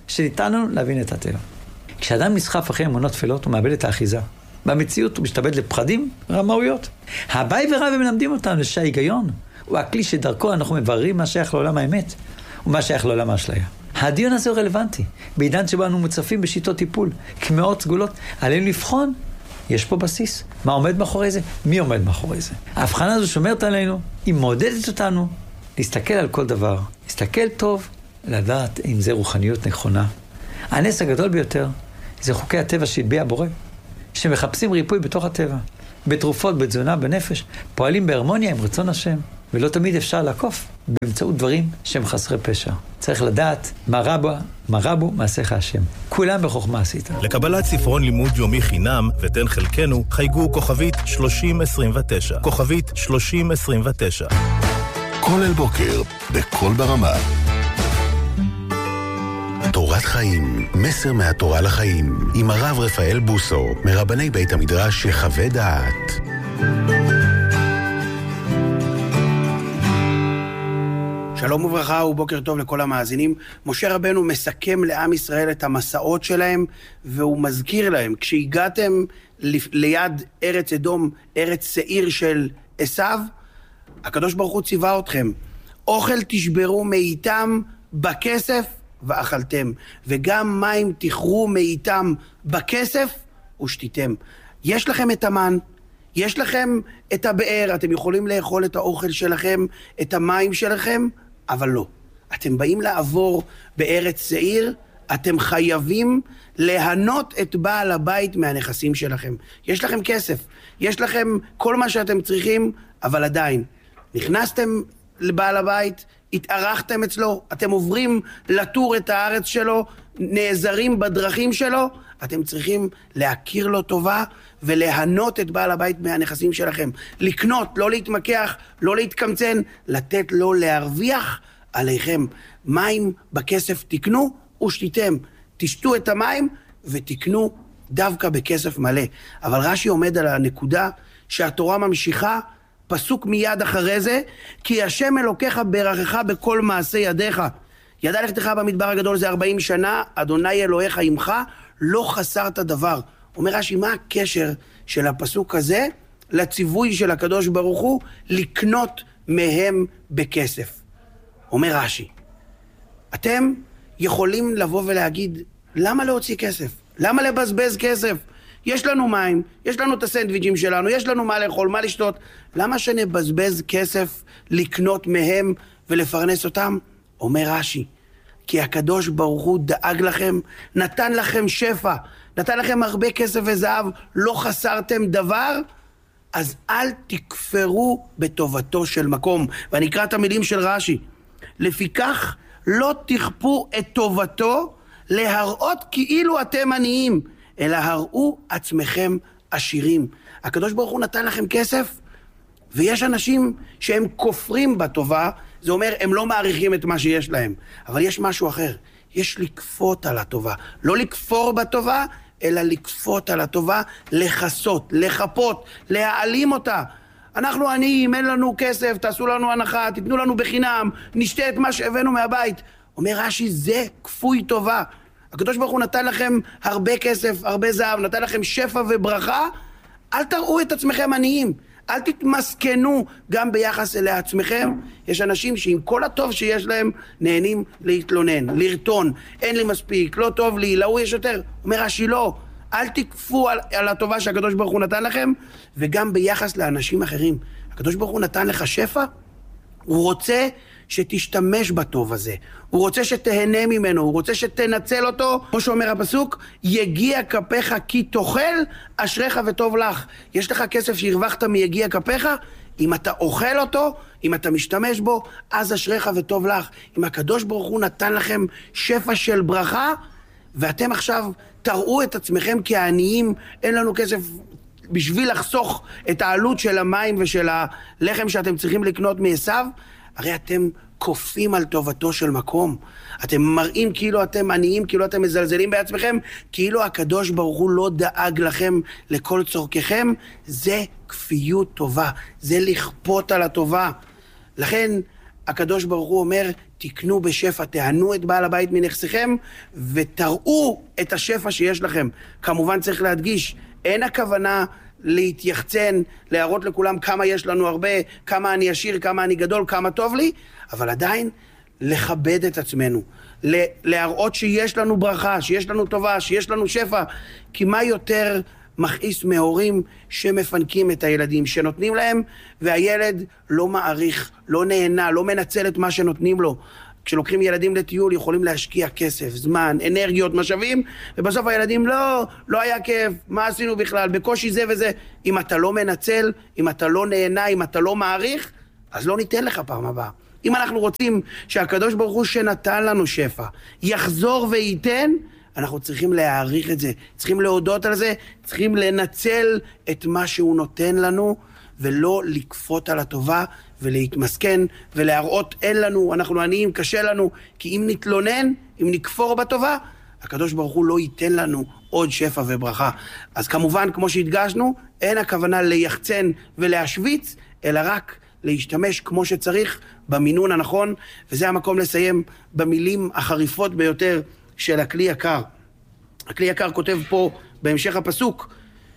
שניתן לנו להבין את הטבע. כשאדם נסחף אחרי אמונות תפלות, הוא מאבד את האחיזה. במציאות הוא משתבד לפחדים, רמאויות. הבאי ורב הם מלמדים אותנו שההיגיון הוא הכלי שדרכו אנחנו מבררים מה שייך לעולם האמת, ומה שייך לעולם האשליה. הדיון הזה הוא רלוונטי. בעידן שבו אנו מוצפים בשיטות טיפול, כמאות סגולות, עלינו לבחון, יש פה בסיס. מה עומד מאחורי זה? מי עומד מאחורי זה? ההבחנה הזו שומרת עלינו, היא מעודדת אותנו להסתכל על כל דבר. להסתכל טוב, לדעת אם זה רוחניות נכונה. הנס הגדול ביותר זה חוקי הטבע שהטביע הבורא, שמחפשים ריפוי בתוך הטבע, בתרופות, בתזונה, בנפש, פועלים בהרמוניה עם רצון השם, ולא תמיד אפשר לעקוף באמצעות דברים שהם חסרי פשע. צריך לדעת מה רבו מעשיך השם. כולם בחוכמה עשית. לקבלת ספרון לימוד יומי חינם ותן חלקנו, חייגו כוכבית 3029. כוכבית 3029. כל אל בוקר, בכל ברמה. תורת חיים, מסר מהתורה לחיים, עם הרב רפאל בוסו, מרבני בית המדרש יחווה דעת. שלום וברכה ובוקר טוב לכל המאזינים. משה רבנו מסכם לעם ישראל את המסעות שלהם, והוא מזכיר להם, כשהגעתם ליד ארץ אדום, ארץ שעיר של עשיו, הקדוש ברוך הוא ציווה אתכם, אוכל תשברו מאיתם בכסף ואכלתם, וגם מים תכרו מאיתם בכסף ושתיתם. יש לכם את המן, יש לכם את הבאר, אתם יכולים לאכול את האוכל שלכם, את המים שלכם, אבל לא. אתם באים לעבור בארץ שעיר, אתם חייבים להנות את בעל הבית מהנכסים שלכם. יש לכם כסף, יש לכם כל מה שאתם צריכים, אבל עדיין. נכנסתם לבעל הבית, התארחתם אצלו, אתם עוברים לטור את הארץ שלו, נעזרים בדרכים שלו, אתם צריכים להכיר לו טובה ולהנות את בעל הבית מהנכסים שלכם. לקנות, לא להתמקח, לא להתקמצן, לתת לו להרוויח עליכם. מים בכסף תקנו ושתיתם. תשתו את המים ותקנו דווקא בכסף מלא. אבל רש"י עומד על הנקודה שהתורה ממשיכה, פסוק מיד אחרי זה, כי השם אלוקיך ברכך בכל מעשה ידיך. ידע לכתך במדבר הגדול זה 40 שנה, אדוני אלוהיך עמך, לא חסרת דבר. אומר רש"י, מה הקשר של הפסוק הזה לציווי של הקדוש ברוך הוא לקנות מהם בכסף? אומר רש"י, אתם יכולים לבוא ולהגיד, למה להוציא כסף? למה לבזבז כסף? יש לנו מים, יש לנו את הסנדוויג'ים שלנו, יש לנו מה לאכול, מה לשתות. למה שנבזבז כסף לקנות מהם ולפרנס אותם? אומר רש"י, כי הקדוש ברוך הוא דאג לכם, נתן לכם שפע, נתן לכם הרבה כסף וזהב, לא חסרתם דבר, אז אל תכפרו בטובתו של מקום. ואני אקרא את המילים של רש"י, לפיכך לא תכפו את טובתו להראות כאילו אתם עניים, אלא הראו עצמכם עשירים. הקדוש ברוך הוא נתן לכם כסף, ויש אנשים שהם כופרים בטובה, זה אומר הם לא מעריכים את מה שיש להם. אבל יש משהו אחר, יש לקפות על הטובה. לא לכפור בטובה, אלא לקפות על הטובה, לחסות, לחפות, להעלים אותה. אנחנו עניים, אין לנו כסף, תעשו לנו הנחה, תיתנו לנו בחינם, נשתה את מה שהבאנו מהבית. אומר רש"י, זה כפוי טובה. הקדוש ברוך הוא נתן לכם הרבה כסף, הרבה זהב, נתן לכם שפע וברכה, אל תראו את עצמכם עניים, אל תתמסכנו גם ביחס לעצמכם. יש אנשים שעם כל הטוב שיש להם נהנים להתלונן, לרטון, אין לי מספיק, לא טוב לי, להוא יש יותר. אומר רש"י לא, אל תקפו על הטובה שהקדוש ברוך הוא נתן לכם, וגם ביחס לאנשים אחרים. הקדוש ברוך הוא נתן לך שפע, הוא רוצה שתשתמש בטוב הזה, הוא רוצה שתהנה ממנו, הוא רוצה שתנצל אותו, כמו שאומר הפסוק, יגיע כפיך כי תאכל, אשריך וטוב לך. יש לך כסף שהרווחת מיגיע כפיך, אם אתה אוכל אותו, אם אתה משתמש בו, אז אשריך וטוב לך. אם הקדוש ברוך הוא נתן לכם שפע של ברכה, ואתם עכשיו תראו את עצמכם כעניים, אין לנו כסף בשביל לחסוך את העלות של המים ושל הלחם שאתם צריכים לקנות מעשיו, הרי אתם כופים על טובתו של מקום. אתם מראים כאילו אתם עניים, כאילו אתם מזלזלים בעצמכם, כאילו הקדוש ברוך הוא לא דאג לכם לכל צורככם. זה כפיות טובה, זה לכפות על הטובה. לכן הקדוש ברוך הוא אומר, תקנו בשפע, תענו את בעל הבית מנכסיכם, ותראו את השפע שיש לכם. כמובן צריך להדגיש, אין הכוונה להתייחצן, להראות לכולם כמה יש לנו הרבה, כמה אני עשיר, כמה אני גדול, כמה טוב לי, אבל עדיין לכבד את עצמנו, להראות שיש לנו ברכה, שיש לנו טובה, שיש לנו שפע, כי מה יותר מכעיס מהורים שמפנקים את הילדים, שנותנים להם, והילד לא מעריך, לא נהנה, לא מנצל את מה שנותנים לו. כשלוקחים ילדים לטיול, יכולים להשקיע כסף, זמן, אנרגיות, משאבים, ובסוף הילדים לא היה כיף, מה עשינו בכלל, בקושי זה וזה. אם אתה לא מנצל, אם אתה לא נהנה, אם אתה לא מעריך, אז לא ניתן לך פעם הבאה. אם אנחנו רוצים שהקדוש ברוך הוא שנתן לנו שפע, יחזור וייתן, אנחנו צריכים להעריך את זה, צריכים להודות על זה, צריכים לנצל את מה שהוא נותן לנו, ולא לקפות על הטובה ולהתמסכן ולהראות אין לנו, אנחנו עניים, קשה לנו, כי אם נתלונן, אם נכפור בטובה, הקדוש ברוך הוא לא ייתן לנו עוד שפע וברכה. אז כמובן, כמו שהדגשנו, אין הכוונה ליחצן ולהשוויץ, אלא רק להשתמש כמו שצריך במינון הנכון, וזה המקום לסיים במילים החריפות ביותר של הכלי יקר. הכלי יקר כותב פה בהמשך הפסוק,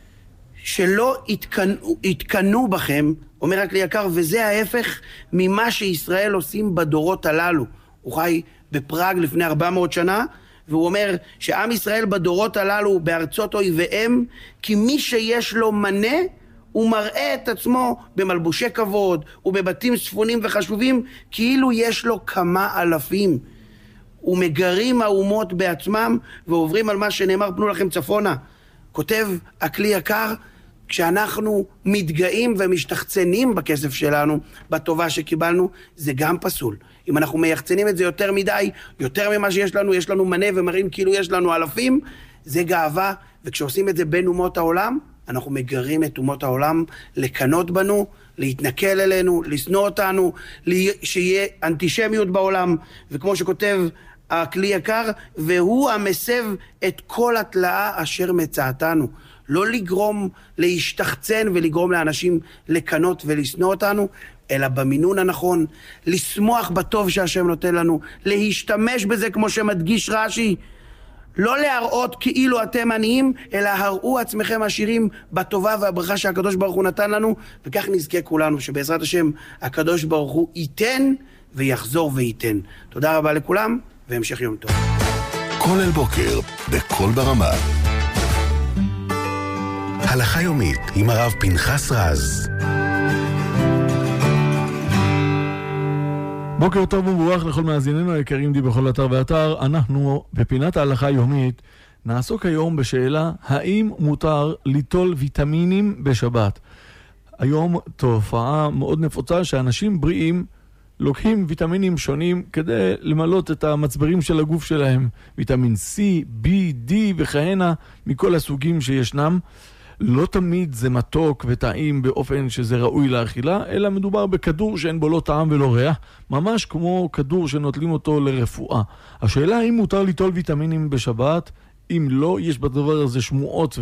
שלא יתקנו בכם, אומר הכלי יקר, וזה ההפך ממה שישראל עושים בדורות הללו. הוא חי בפראג לפני 400 שנה, והוא אומר שעם ישראל בדורות הללו בארצות אויביהם, כי מי שיש לו מנה, הוא מראה את עצמו במלבושי כבוד ובבתים צפונים וחשובים, כאילו יש לו כמה אלפים. ומגרים האומות בעצמם ועוברים על מה שנאמר פנו לכם צפונה. כותב הכלי יקר, כשאנחנו מתגאים ומשתחצנים בכסף שלנו, בטובה שקיבלנו, זה גם פסול. אם אנחנו מייחצנים את זה יותר מדי, יותר ממה שיש לנו, יש לנו מנה ומראים כאילו יש לנו אלפים, זה גאווה, וכשעושים את זה בין אומות העולם, אנחנו מגרים את אומות העולם לקנות בנו, להתנכל אלינו, לשנוא אותנו, שיהיה אנטישמיות בעולם, וכמו שכותב הכלי יקר, והוא המסב את כל התלאה אשר מצאתנו. לא לגרום להשתחצן ולגרום לאנשים לקנות ולשנוא אותנו, אלא במינון הנכון, לשמוח בטוב שהשם נותן לנו, להשתמש בזה כמו שמדגיש רש"י, לא להראות כאילו אתם עניים, אלא הראו עצמכם עשירים בטובה והברכה שהקדוש ברוך הוא נתן לנו, וכך נזכה כולנו שבעזרת השם הקדוש ברוך הוא ייתן ויחזור וייתן. תודה רבה לכולם והמשך יום טוב. כל אל בוקר בכל ברמה. הלכה יומית עם הרב פנחס רז. בוקר טוב ומבורך לכל מאזיננו היקרים די בכל אתר ואתר. אנחנו בפינת ההלכה היומית נעסוק היום בשאלה האם מותר ליטול ויטמינים בשבת. היום תופעה מאוד נפוצה שאנשים בריאים לוקחים ויטמינים שונים כדי למלות את המצברים של הגוף שלהם, ויטמין C, B, D וכהנה מכל הסוגים שישנם. לא תמיד זה מתוק וטעים באופן שזה ראוי לאכילה, אלא מדובר בכדור שאין בו לא טעם ולא ריח, ממש כמו כדור שנוטלים אותו לרפואה. השאלה האם מותר ליטול ויטמינים בשבת, אם לא, יש בדבר הזה שמועות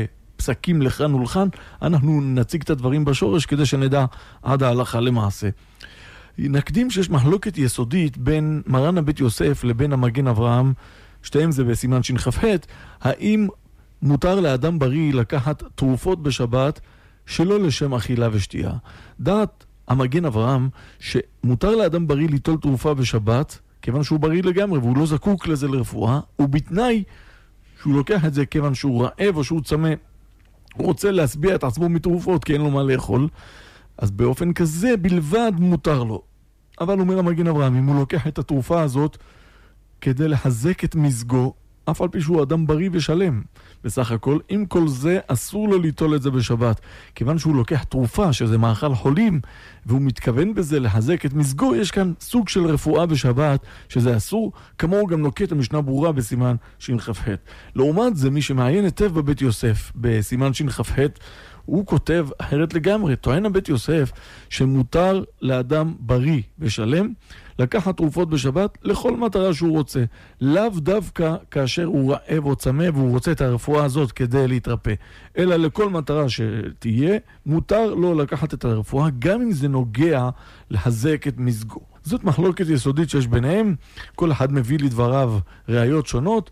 ופסקים לכאן ולכאן, אנחנו נציג את הדברים בשורש כדי שנדע עד ההלכה למעשה. נקדים שיש מחלוקת יסודית בין מרן הבית יוסף לבין המגן אברהם, שתיהם זה בסימן שכ"ח, האם מותר לאדם בריא לקחת תרופות בשבת שלא לשם אכילה ושתייה. דעת המגן אברהם שמותר לאדם בריא ליטול תרופה בשבת כיוון שהוא בריא לגמרי והוא לא זקוק לזה לרפואה, ובתנאי שהוא לוקח את זה כיוון שהוא רעב או שהוא צמא, הוא רוצה להשביע את עצמו מתרופות כי אין לו מה לאכול, אז באופן כזה בלבד מותר לו. אבל אומר המגן אברהם, אם הוא לוקח את התרופה הזאת כדי לחזק את מזגו, אף על פי שהוא אדם בריא ושלם, בסך הכל, עם כל זה אסור לו ליטול את זה בשבת. כיוון שהוא לוקח תרופה שזה מאכל חולים, והוא מתכוון בזה לחזק את מזגו, יש כאן סוג של רפואה בשבת, שזה אסור, כמוהו גם נוקט המשנה ברורה בסימן שכ"ח. לעומת זה, מי שמעיין היטב בבית יוסף, בסימן שכ"ח, הוא כותב אחרת לגמרי. טוען הבית יוסף שמותר לאדם בריא ושלם לקחת תרופות בשבת לכל מטרה שהוא רוצה, לאו דווקא כאשר הוא רעב או צמא והוא רוצה את הרפואה הזאת כדי להתרפא, אלא לכל מטרה שתהיה מותר לו לקחת את הרפואה גם אם זה נוגע לחזק את מזגו. זאת מחלוקת יסודית שיש ביניהם, כל אחד מביא לדבריו ראיות שונות,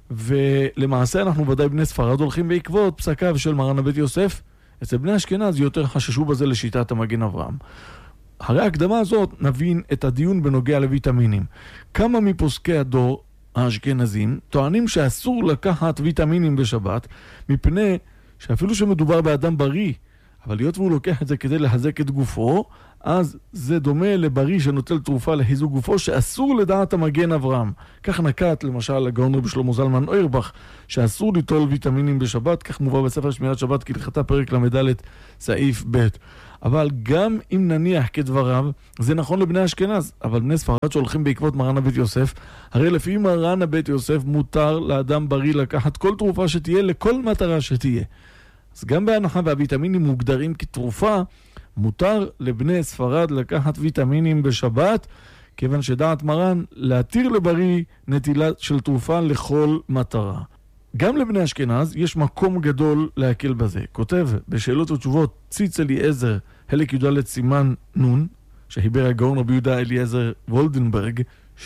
ולמעשה אנחנו ודאי בני ספרד הולכים בעקבות פסקיו של מרן הבית יוסף. אצל בני אשכנז יותר חששו בזה לשיטת המגן אברהם. אחרי ההקדמה הזאת נבין את הדיון בנוגע לויטמינים. כמה מפוסקי הדור האשכנזים טוענים שאסור לקחת ויטמינים בשבת, מפני שאפילו שמדובר באדם בריא, אבל להיות והוא לוקח את זה כדי לחזק את גופו, אז זה דומה לבריא שנוטל תרופה לחיזוק גופו, שאסור לדעת המגן אברהם. כך נקט למשל הגאון רבי שלמה זלמן אוירבך, שאסור ליטול ויטמינים בשבת, כך מובא בספר שמירת שבת כהלכתה פרק ל"ד סעיף ב'. אבל גם אם נניח כדבריו, זה נכון לבני אשכנז, אבל בני ספרד שהולכים בעקבות מרן הבית יוסף, הרי לפי מרן הבית יוסף מותר לאדם בריא לקחת כל תרופה שתהיה לכל מטרה שתהיה. אז גם בהנחה והוויטמינים מוגדרים כתרופה, מותר לבני ספרד לקחת ויטמינים בשבת, כיוון שדעת מרן להתיר לבריא נטילה של תרופה לכל מטרה. גם לבני אשכנז יש מקום גדול להקל בזה. כותב בשאלות ותשובות ציץ אליעזר, חלק י"ד סימן נון, שהיבר הגאון רבי יהודה אליעזר וולדנברג,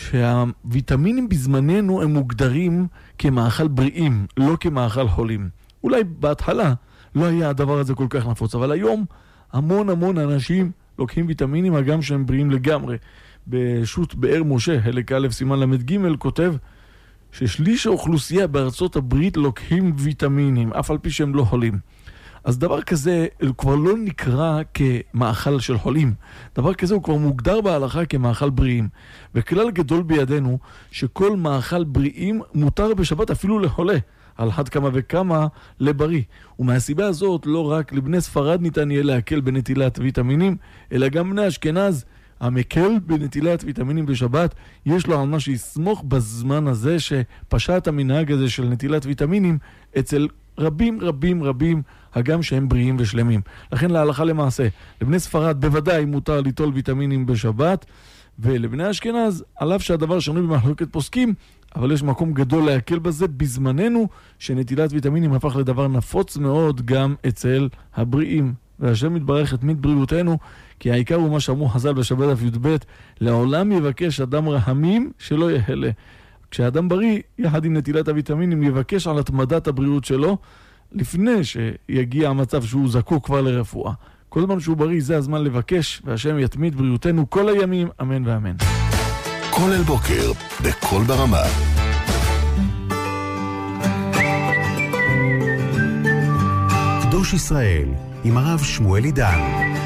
שהוויטמינים בזמננו הם מוגדרים כמאכל בריאים, לא כמאכל חולים. אולי בהתחלה לא היה הדבר הזה כל כך נפוץ, אבל היום המון אנשים לוקחים ויטמינים, הגם שהם בריאים לגמרי. בשו"ת באר משה, חלק א' סימן למד ג', כותב ששליש האוכלוסייה בארצות הברית לוקחים ויטמינים, אף על פי שהם לא חולים. אז דבר כזה כבר לא נקרא כמאכל של חולים. דבר כזה הוא כבר מוגדר בהלכה כמאכל בריאים. וכלל גדול בידינו שכל מאכל בריאים מותר בשבת אפילו לחולה, על חד כמה וכמה לבריא. ומהסיבה הזאת לא רק לבני ספרד ניתן יהיה להקל בנטילת ויטמינים, אלא גם בני אשכנז, המקל בנטילת ויטמינים בשבת, יש לו על מה שיסמוך בזמן הזה שפשט המנהג הזה של נטילת ויטמינים אצל רבים, הגם שהם בריאים ושלמים. לכן להלכה למעשה, לבני ספרד בוודאי מותר ליטול ויטמינים בשבת, ולבני אשכנז, על אף שהדבר שנוי במחלוקת פוסקים, אבל יש מקום גדול להקל בזה בזמננו, שנטילת ויטמינים הפך לדבר נפוץ מאוד גם אצל הבריאים. והשם מתברך את מית בריאותנו, כי העיקר הוא מה שאמרו חז"ל בשבת י"ב, לעולם יבקש אדם רחמים שלא יחלה. כשאדם בריא, יחד עם נטילת הוויטמינים, יבקש על התמדת הבריאות שלו, לפני שיגיע המצב שהוא זקוק כבר לרפואה. כל זמן שהוא בריא, זה הזמן לבקש, והשם יתמיד בריאותנו כל הימים, אמן ואמן. כל אל בוקר, בכל ברמה. קדוש ישראל, עם הרב שמואל עידן.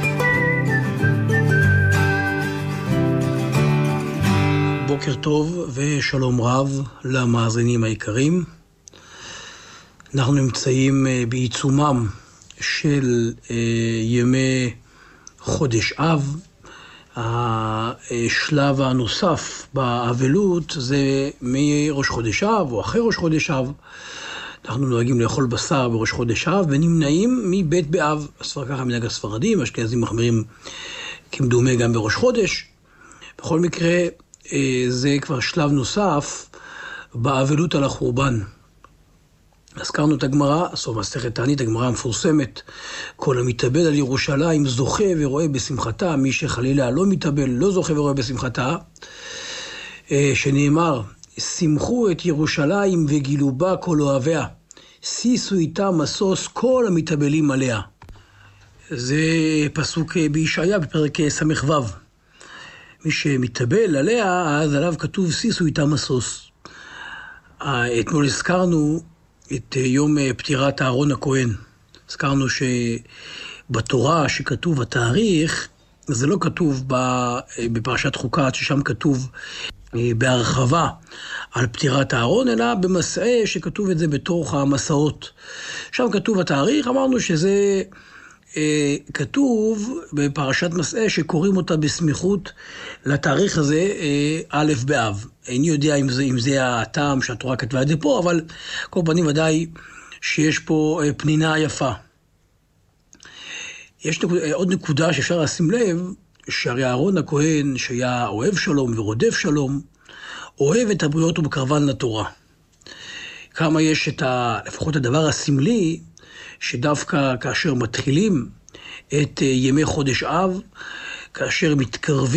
בוקר טוב ושלום רב למאזינים היקרים. אנחנו נמצאים בעיצומם של ימי חודש אב. השלב הנוסף באבלות זה מראש חודש אב או אחרי ראש חודש אב. אנחנו נוהגים לאכול בשר בראש חודש אב ונמנעים מבית באב. אז ככה מנהג הספרדים, אשכנזים מחמירים כמדומה גם בראש חודש. בכל מקרה, זה כבר שלב נוסף באבלות על החורבן. הזכרנו את הגמרא, סוף מסכת תענית, הגמרא המפורסמת, כל המתאבל על ירושלים זוכה ורואה בשמחתה, מי שחלילה לא מתאבל לא זוכה ורואה בשמחתה, שנאמר, שמחו את ירושלים וגילו בה כל אוהביה, שישו איתה משוש כל המתאבלים עליה. זה פסוק בישעיה בפרק ס"ו. מי שמתאבל עליה, אז עליו כתוב שישו איתה משוש. אתמול הזכרנו את יום פטירת אהרון הכהן. הזכרנו שבתורה שכתוב התאריך, זה לא כתוב בפרשת חוקת, ששם כתוב בהרחבה על פטירת אהרון, אלא במסעה שכתוב את זה בתוך המסעות. שם כתוב התאריך, אמרנו שזה כתוב בפרשת מסעה שקוראים אותה בסמיכות לתאריך הזה א' באב. איני יודע אם זה הטעם שהתורה כתבה את זה פה, אבל כל פנים ודאי שיש פה פנינה יפה. יש עוד נקודה שאפשר לשים לב, שהרי אהרון הכהן שהיה אוהב שלום ורודף שלום, אוהב את הבריות ובקרבן לתורה. כמה יש לפחות הדבר הסמלי, שדווקא כאשר מתחילים את ימי חודש אב, כאשר מתקרבים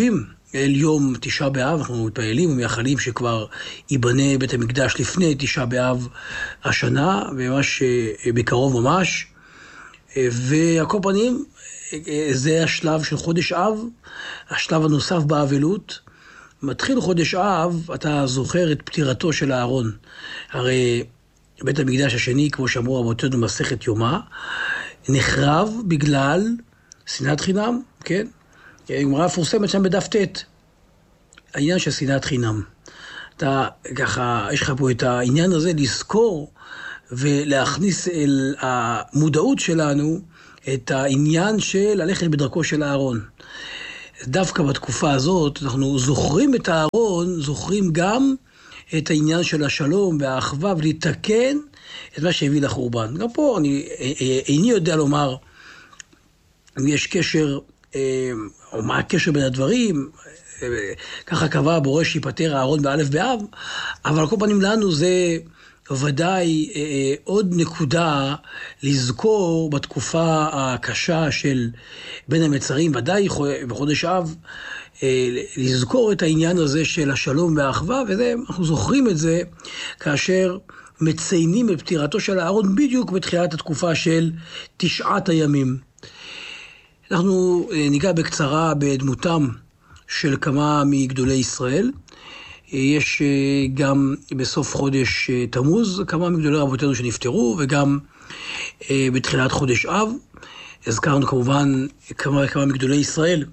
אל יום תשעה באב, אנחנו מתפעלים ומייחלים שכבר ייבנה בית המקדש לפני תשעה באב השנה, ממש בקרוב ממש. ועל כל פנים, זה השלב של חודש אב, השלב הנוסף באבלות. מתחיל חודש אב, אתה זוכר את פטירתו של אהרון. הרי בית המקדש השני, כמו שאמרו רבותינו במסכת יומא, נחרב בגלל שנאת חינם, כן? גמרא מפורסמת שם בדף ט', העניין של שנאת חינם. אתה ככה, יש לך פה את העניין הזה לזכור ולהכניס אל המודעות שלנו את העניין של ללכת בדרכו של אהרון. דווקא בתקופה הזאת אנחנו זוכרים את אהרון, זוכרים גם את העניין של השלום והאחווה ולתקן את מה שהביא לחורבן. גם פה איני יודע לומר אם יש קשר או מה הקשר בין הדברים, ככה קבע הבורא שיפטר אהרון באלף באב, אבל על כל פנים לנו זה ודאי עוד נקודה לזכור בתקופה הקשה של בין המצרים, ודאי בחודש אב, לזכור את העניין הזה של השלום והאחווה, וזה, אנחנו זוכרים את זה כאשר מציינים את פטירתו של אהרון בדיוק בתחילת התקופה של 9 הימים. אנחנו ניגע בקצרה בדמותם של כמה מגדולי ישראל. יש גם בסוף חודש תמוז כמה מגדולי רבותינו שנפטרו, וגם בתחילת חודש אב. הזכרנו כמובן כמה מגדולי ישראל.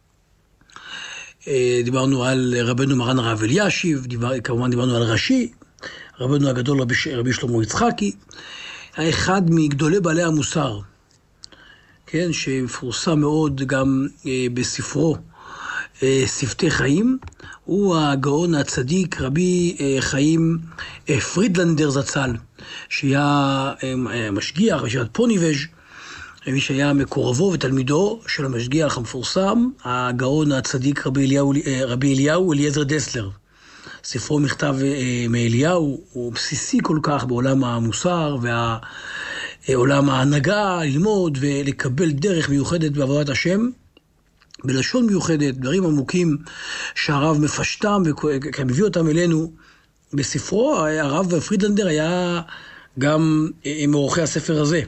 דיברנו על רבנו מרן הרב אלישיב, כמובן דיברנו על רש"י, רבנו הגדול רבי שלמה יצחקי, האחד מגדולי בעלי המוסר, כן, שמפורסם מאוד גם בספרו שפתי חיים, הוא הגאון הצדיק רבי חיים פרידלנדר זצ"ל, שהיה משגיח בישיבת פוניבז', מי שהיה מקורבו ותלמידו של המשגיח המפורסם, הגאון הצדיק רבי אליהו אליעזר דסלר. ספרו מכתב מאליהו הוא בסיסי כל כך בעולם המוסר ועולם ההנהגה, ללמוד ולקבל דרך מיוחדת בעבודת השם, בלשון מיוחדת, דברים עמוקים שהרב מפשטם ומביא אותם אלינו בספרו. הרב פרידלנדר היה גם מעורכי הספר הזה.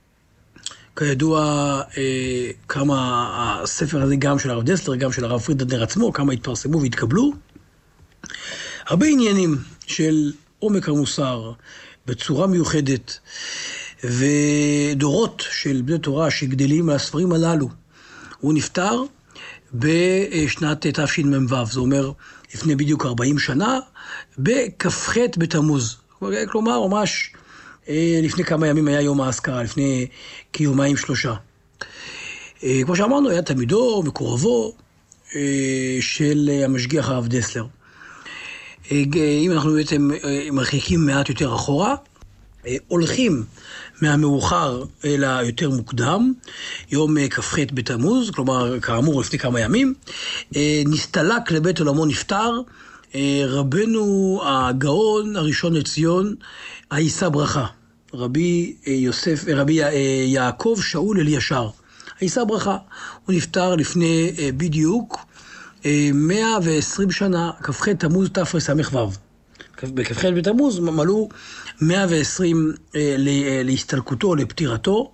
כידוע, כמה הספר הזה גם של הרב דסלר, גם של הרב פרידלנדר עצמו, כמה התפרסמו והתקבלו. הרבה עניינים של עומק המוסר בצורה מיוחדת, ודורות של בני תורה שגדלים על הספרים הללו. הוא נפטר בשנת תשמ"ו, זה אומר לפני בדיוק 40 שנה, בכ"ח בתמוז. כלומר, ממש לפני כמה ימים היה יום האזכרה, לפני כיומיים 3. כמו שאמרנו, היה תלמידו, מקורבו של המשגיח הרב דסלר. אם אנחנו בעצם מרחיקים מעט יותר אחורה, הולכים מהמאוחר אל היותר מוקדם, יום כ"ח בתמוז, כלומר כאמור לפני כמה ימים, נסתלק לבית עולמו נפטר, רבנו הגאון הראשון לציון, הישא ברכה, רבי יעקב שאול אלישר, הישא ברכה, הוא נפטר לפני בדיוק 120 שנה, כ"ח תמוז תרס"ו. בכ"ח בתמוז מלאו 120 להסתלקותו, לפטירתו,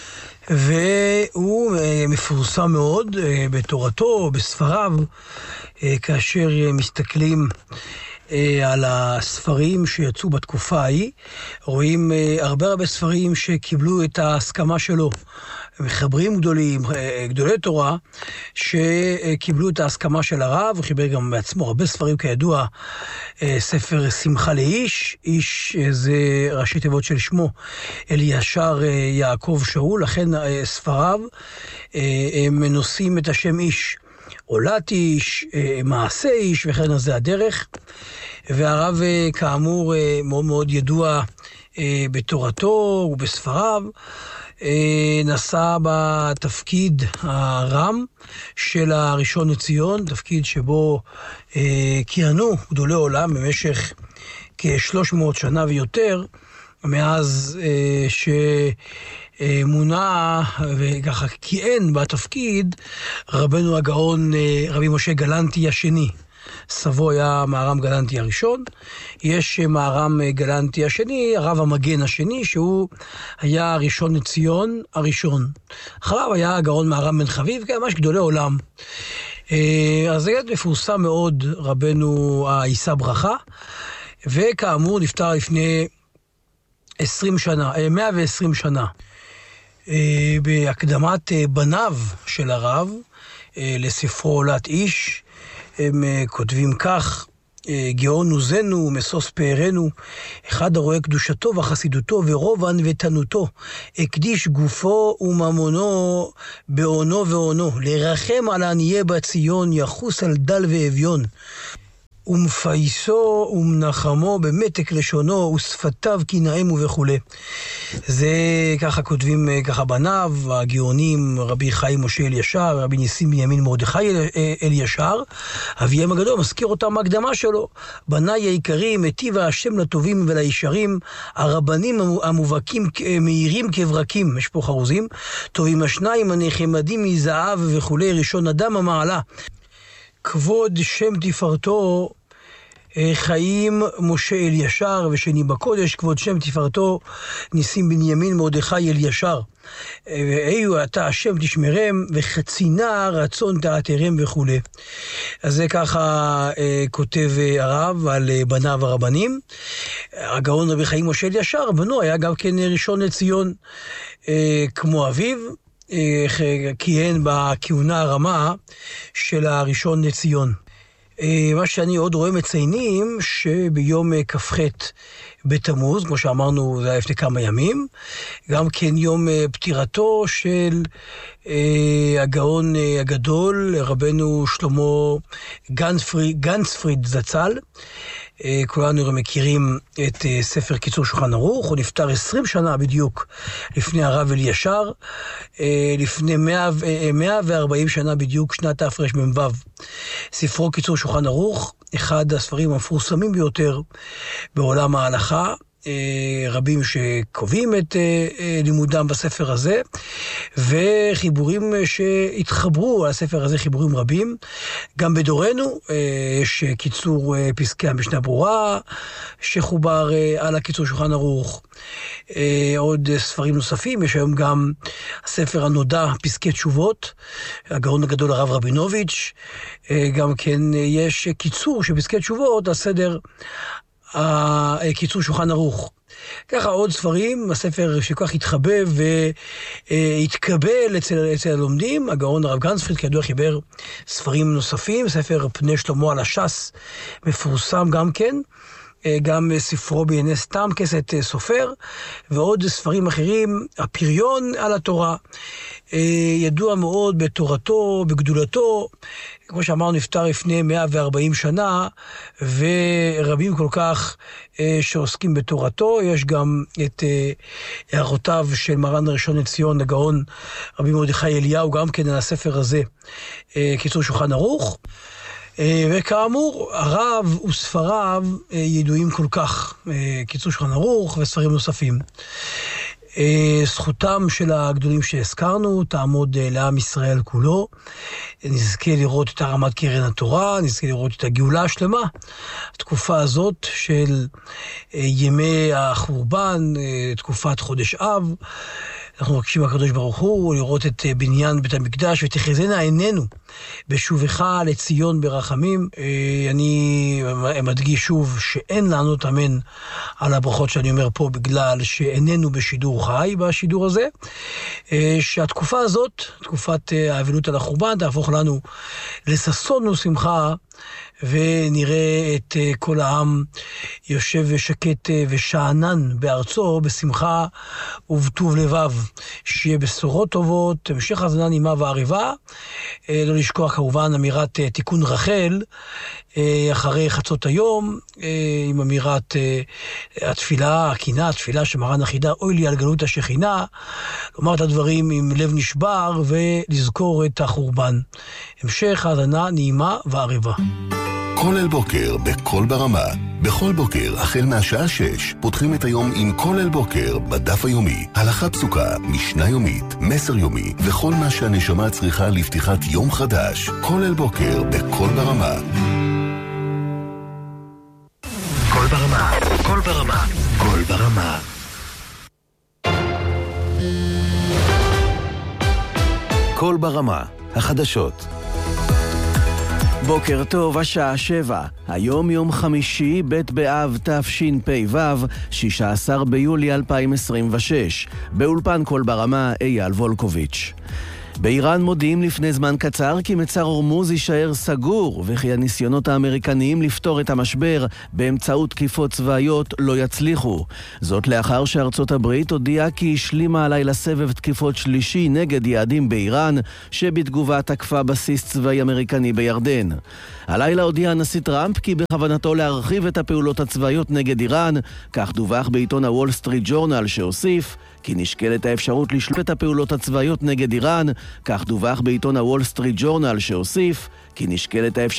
והוא מפורסם מאוד בתורתו, בספריו, כאשר מסתכלים על הספרים שיצאו בתקופה ההיא, רואים הרבה ספרים שקיבלו את ההסכמה שלו. מחברים גדולים, גדולי תורה, שקיבלו את ההסכמה של הרב, וחיבר גם בעצמו הרבה ספרים כידוע, ספר שמחה לאיש, איש זה ראשי תיבות של שמו, אלישר יעקב שאול, לכן ספריו הם נושאים את השם איש, עולת איש, מעשה איש, וכן זה הדרך, והרב כאמור מאוד מאוד ידוע בתורתו ובספריו, נשא בתפקיד הרם של הראשון לציון, תפקיד שבו כיהנו גדולי עולם במשך כ-300 שנה ויותר, מאז מונה וככה כיהן בתפקיד רבנו הגאון רבי משה גלנטי השני. סבו היה מהר"ם גלנטי הראשון, יש מהר"ם גלנטי השני, הרב המגן השני, שהוא היה ראשון לציון הראשון. אחריו היה הגאון מהר"ם בן חביב, ממש גדולי עולם. אז זה מפורסם מאוד רבנו הישא ברכה, וכאמור נפטר לפני 120 שנה. בהקדמת בניו של הרב לספרו עולת איש, הם כותבים כך: גאון עוזנו, משוש פארנו, אחד הרואה קדושתו וחסידותו ורוב ענוותנותו, הקדיש גופו וממונו בעונו ועונו, לרחם על עניי בציון, יחוס על דל ואביון, ומפייסו ומנחמו במתק לשונו ושפתיו קנאמו וכו'. זה ככה כותבים ככה בניו, הגאונים רבי חיים משה אלישר, רבי ניסים בנימין מרדכי אלישר. אביהם הגדול מזכיר אותם ההקדמה שלו: בניי היקרים, היטיב השם לטובים ולישרים, הרבנים המובהקים מהירים כברקים, יש פה חרוזים, טובים השניים הנחמדים מזהב וכו', ראשון אדם המעלה, כבוד שם תפארתו חיים משה אלישר, ושני בקודש כבוד שם תפארתו ניסים בנימין מרדכי אלישר. ואיו אתה השם תשמרם, וחצינה רצון תעתרם וכו'. אז זה ככה כותב הרב על בניו הרבנים. הגאון רבי חיים משה אלישר, בנו היה גם כן ראשון לציון כמו אביו, כיהן בכהונה הרמה של הראשון לציון. מה שאני עוד רואה מציינים שביום כ"ח בתמוז, כמו שאמרנו זה היה לפני כמה ימים, גם כן יום פטירתו של הגאון הגדול רבנו שלמה גנצפריד זצ"ל. כולנו מכירים את ספר קיצור שולחן ערוך. הוא נפטר 20 שנה בדיוק לפני הרב אלישר, לפני 140 שנה בדיוק, שנת תרמ"ו. ספרו קיצור שולחן ערוך, אחד הספרים המפורסמים ביותר בעולם ההלכה, רבים שקובעים את לימודם בספר הזה, וחיבורים שהתחברו על הספר הזה, חיבורים רבים. גם בדורנו יש קיצור פסקי המשנה ברורה שחובר על הקיצור שולחן ערוך. עוד ספרים נוספים, יש היום גם הספר הנודע פסקי תשובות, הגאון הגדול הרב רבינוביץ'. גם כן יש קיצור של פסקי תשובות על סדר קיצור שולחן ערוך. ככה עוד ספרים, הספר שכך התחבב והתקבל אצל הלומדים. הגאון הרב גנצפריד כידוע חיבר ספרים נוספים, ספר פני שלמה על הש"ס מפורסם גם כן, גם ספרו בענייני סתם כסת סופר, ועוד ספרים אחרים, הפריון על התורה, ידוע מאוד בתורתו, בגדולתו. כמו שאמרנו, נפטר לפני 140 שנה, ורבים כל כך שעוסקים בתורתו. יש גם את הערותיו של מרן הראשון לציון, הגאון רבי מרדכי אליהו, גם כן על הספר הזה, קיצור שולחן ערוך. וכאמור, הרב וספריו ידועים כל כך, קיצור שולחן ערוך וספרים נוספים. זכותם של הגדולים שהזכרנו תעמוד לעם ישראל כולו. נזכה לראות את הרמת קרן התורה, נזכה לראות את הגאולה השלמה. התקופה הזאת של ימי החורבן, תקופת חודש אב, אנחנו מבקשים הקדוש ברוך הוא לראות את בניין בית המקדש, ותחזינה עינינו בשובך לציון ברחמים. אני מדגיש שוב שאין לענות אמן על הברכות שאני אומר פה, בגלל שאיננו בשידור חי בשידור הזה. שהתקופה הזאת, תקופת האבלות על החורבן, תהפוך לנו לששון ושמחה, ונראה את כל העם יושב ושקט ושענן בארצו בשמחה ובטוב לבב. שיהיה בשורות טובות, המשך הזנה נעימה ועריבה. לא לשכוח כמובן אמירת תיקון רחל אחרי חצות היום, עם אמירת התפילה, הקינה, התפילה שמרן החידה, אוי לי על גלות השכינה. לומר את הדברים עם לב נשבר ולזכור את החורבן. המשך הזנה נעימה ועריבה. כולל בוקר בכל ברמה. בכל בוקר, החל מהשעה 6, פותחים את היום עם כולל בוקר בדף היומי. הלכה פסוקה, משנה יומית, מסר יומי, וכל מה שהנשמה צריכה לפתיחת יום חדש. כולל בוקר בכל ברמה. כל ברמה, כל ברמה, כל ברמה. כל ברמה, החדשות. בוקר טוב, השעה 7. היום יום חמישי, ב' באב תשפ"ו, 16 ביולי 2026. באולפן כל ברמה, אייל וולקוביץ'. באיראן מודיעים לפני זמן קצר כי מצר הורמוז יישאר סגור, וכי הניסיונות האמריקניים לפתור את המשבר באמצעות תקיפות צבאיות לא יצליחו. זאת לאחר שארצות הברית הודיעה כי השלימה הלילה סבב תקיפות שלישי נגד יעדים באיראן, שבתגובה תקפה בסיס צבאי אמריקני בירדן. הלילה הודיע הנשיא טראמפ כי בכוונתו להרחיב את הפעולות הצבאיות נגד איראן, כך דווח בעיתון הוול סטריט ג'ורנל שהוסיף כי נשקלת האפשרות לשלוף את הפעולות הצבאיות נגד איראן, כך דווח בעיתון הוול סטריט ג'ורנל שהוסיף כי נשקלת האפשרות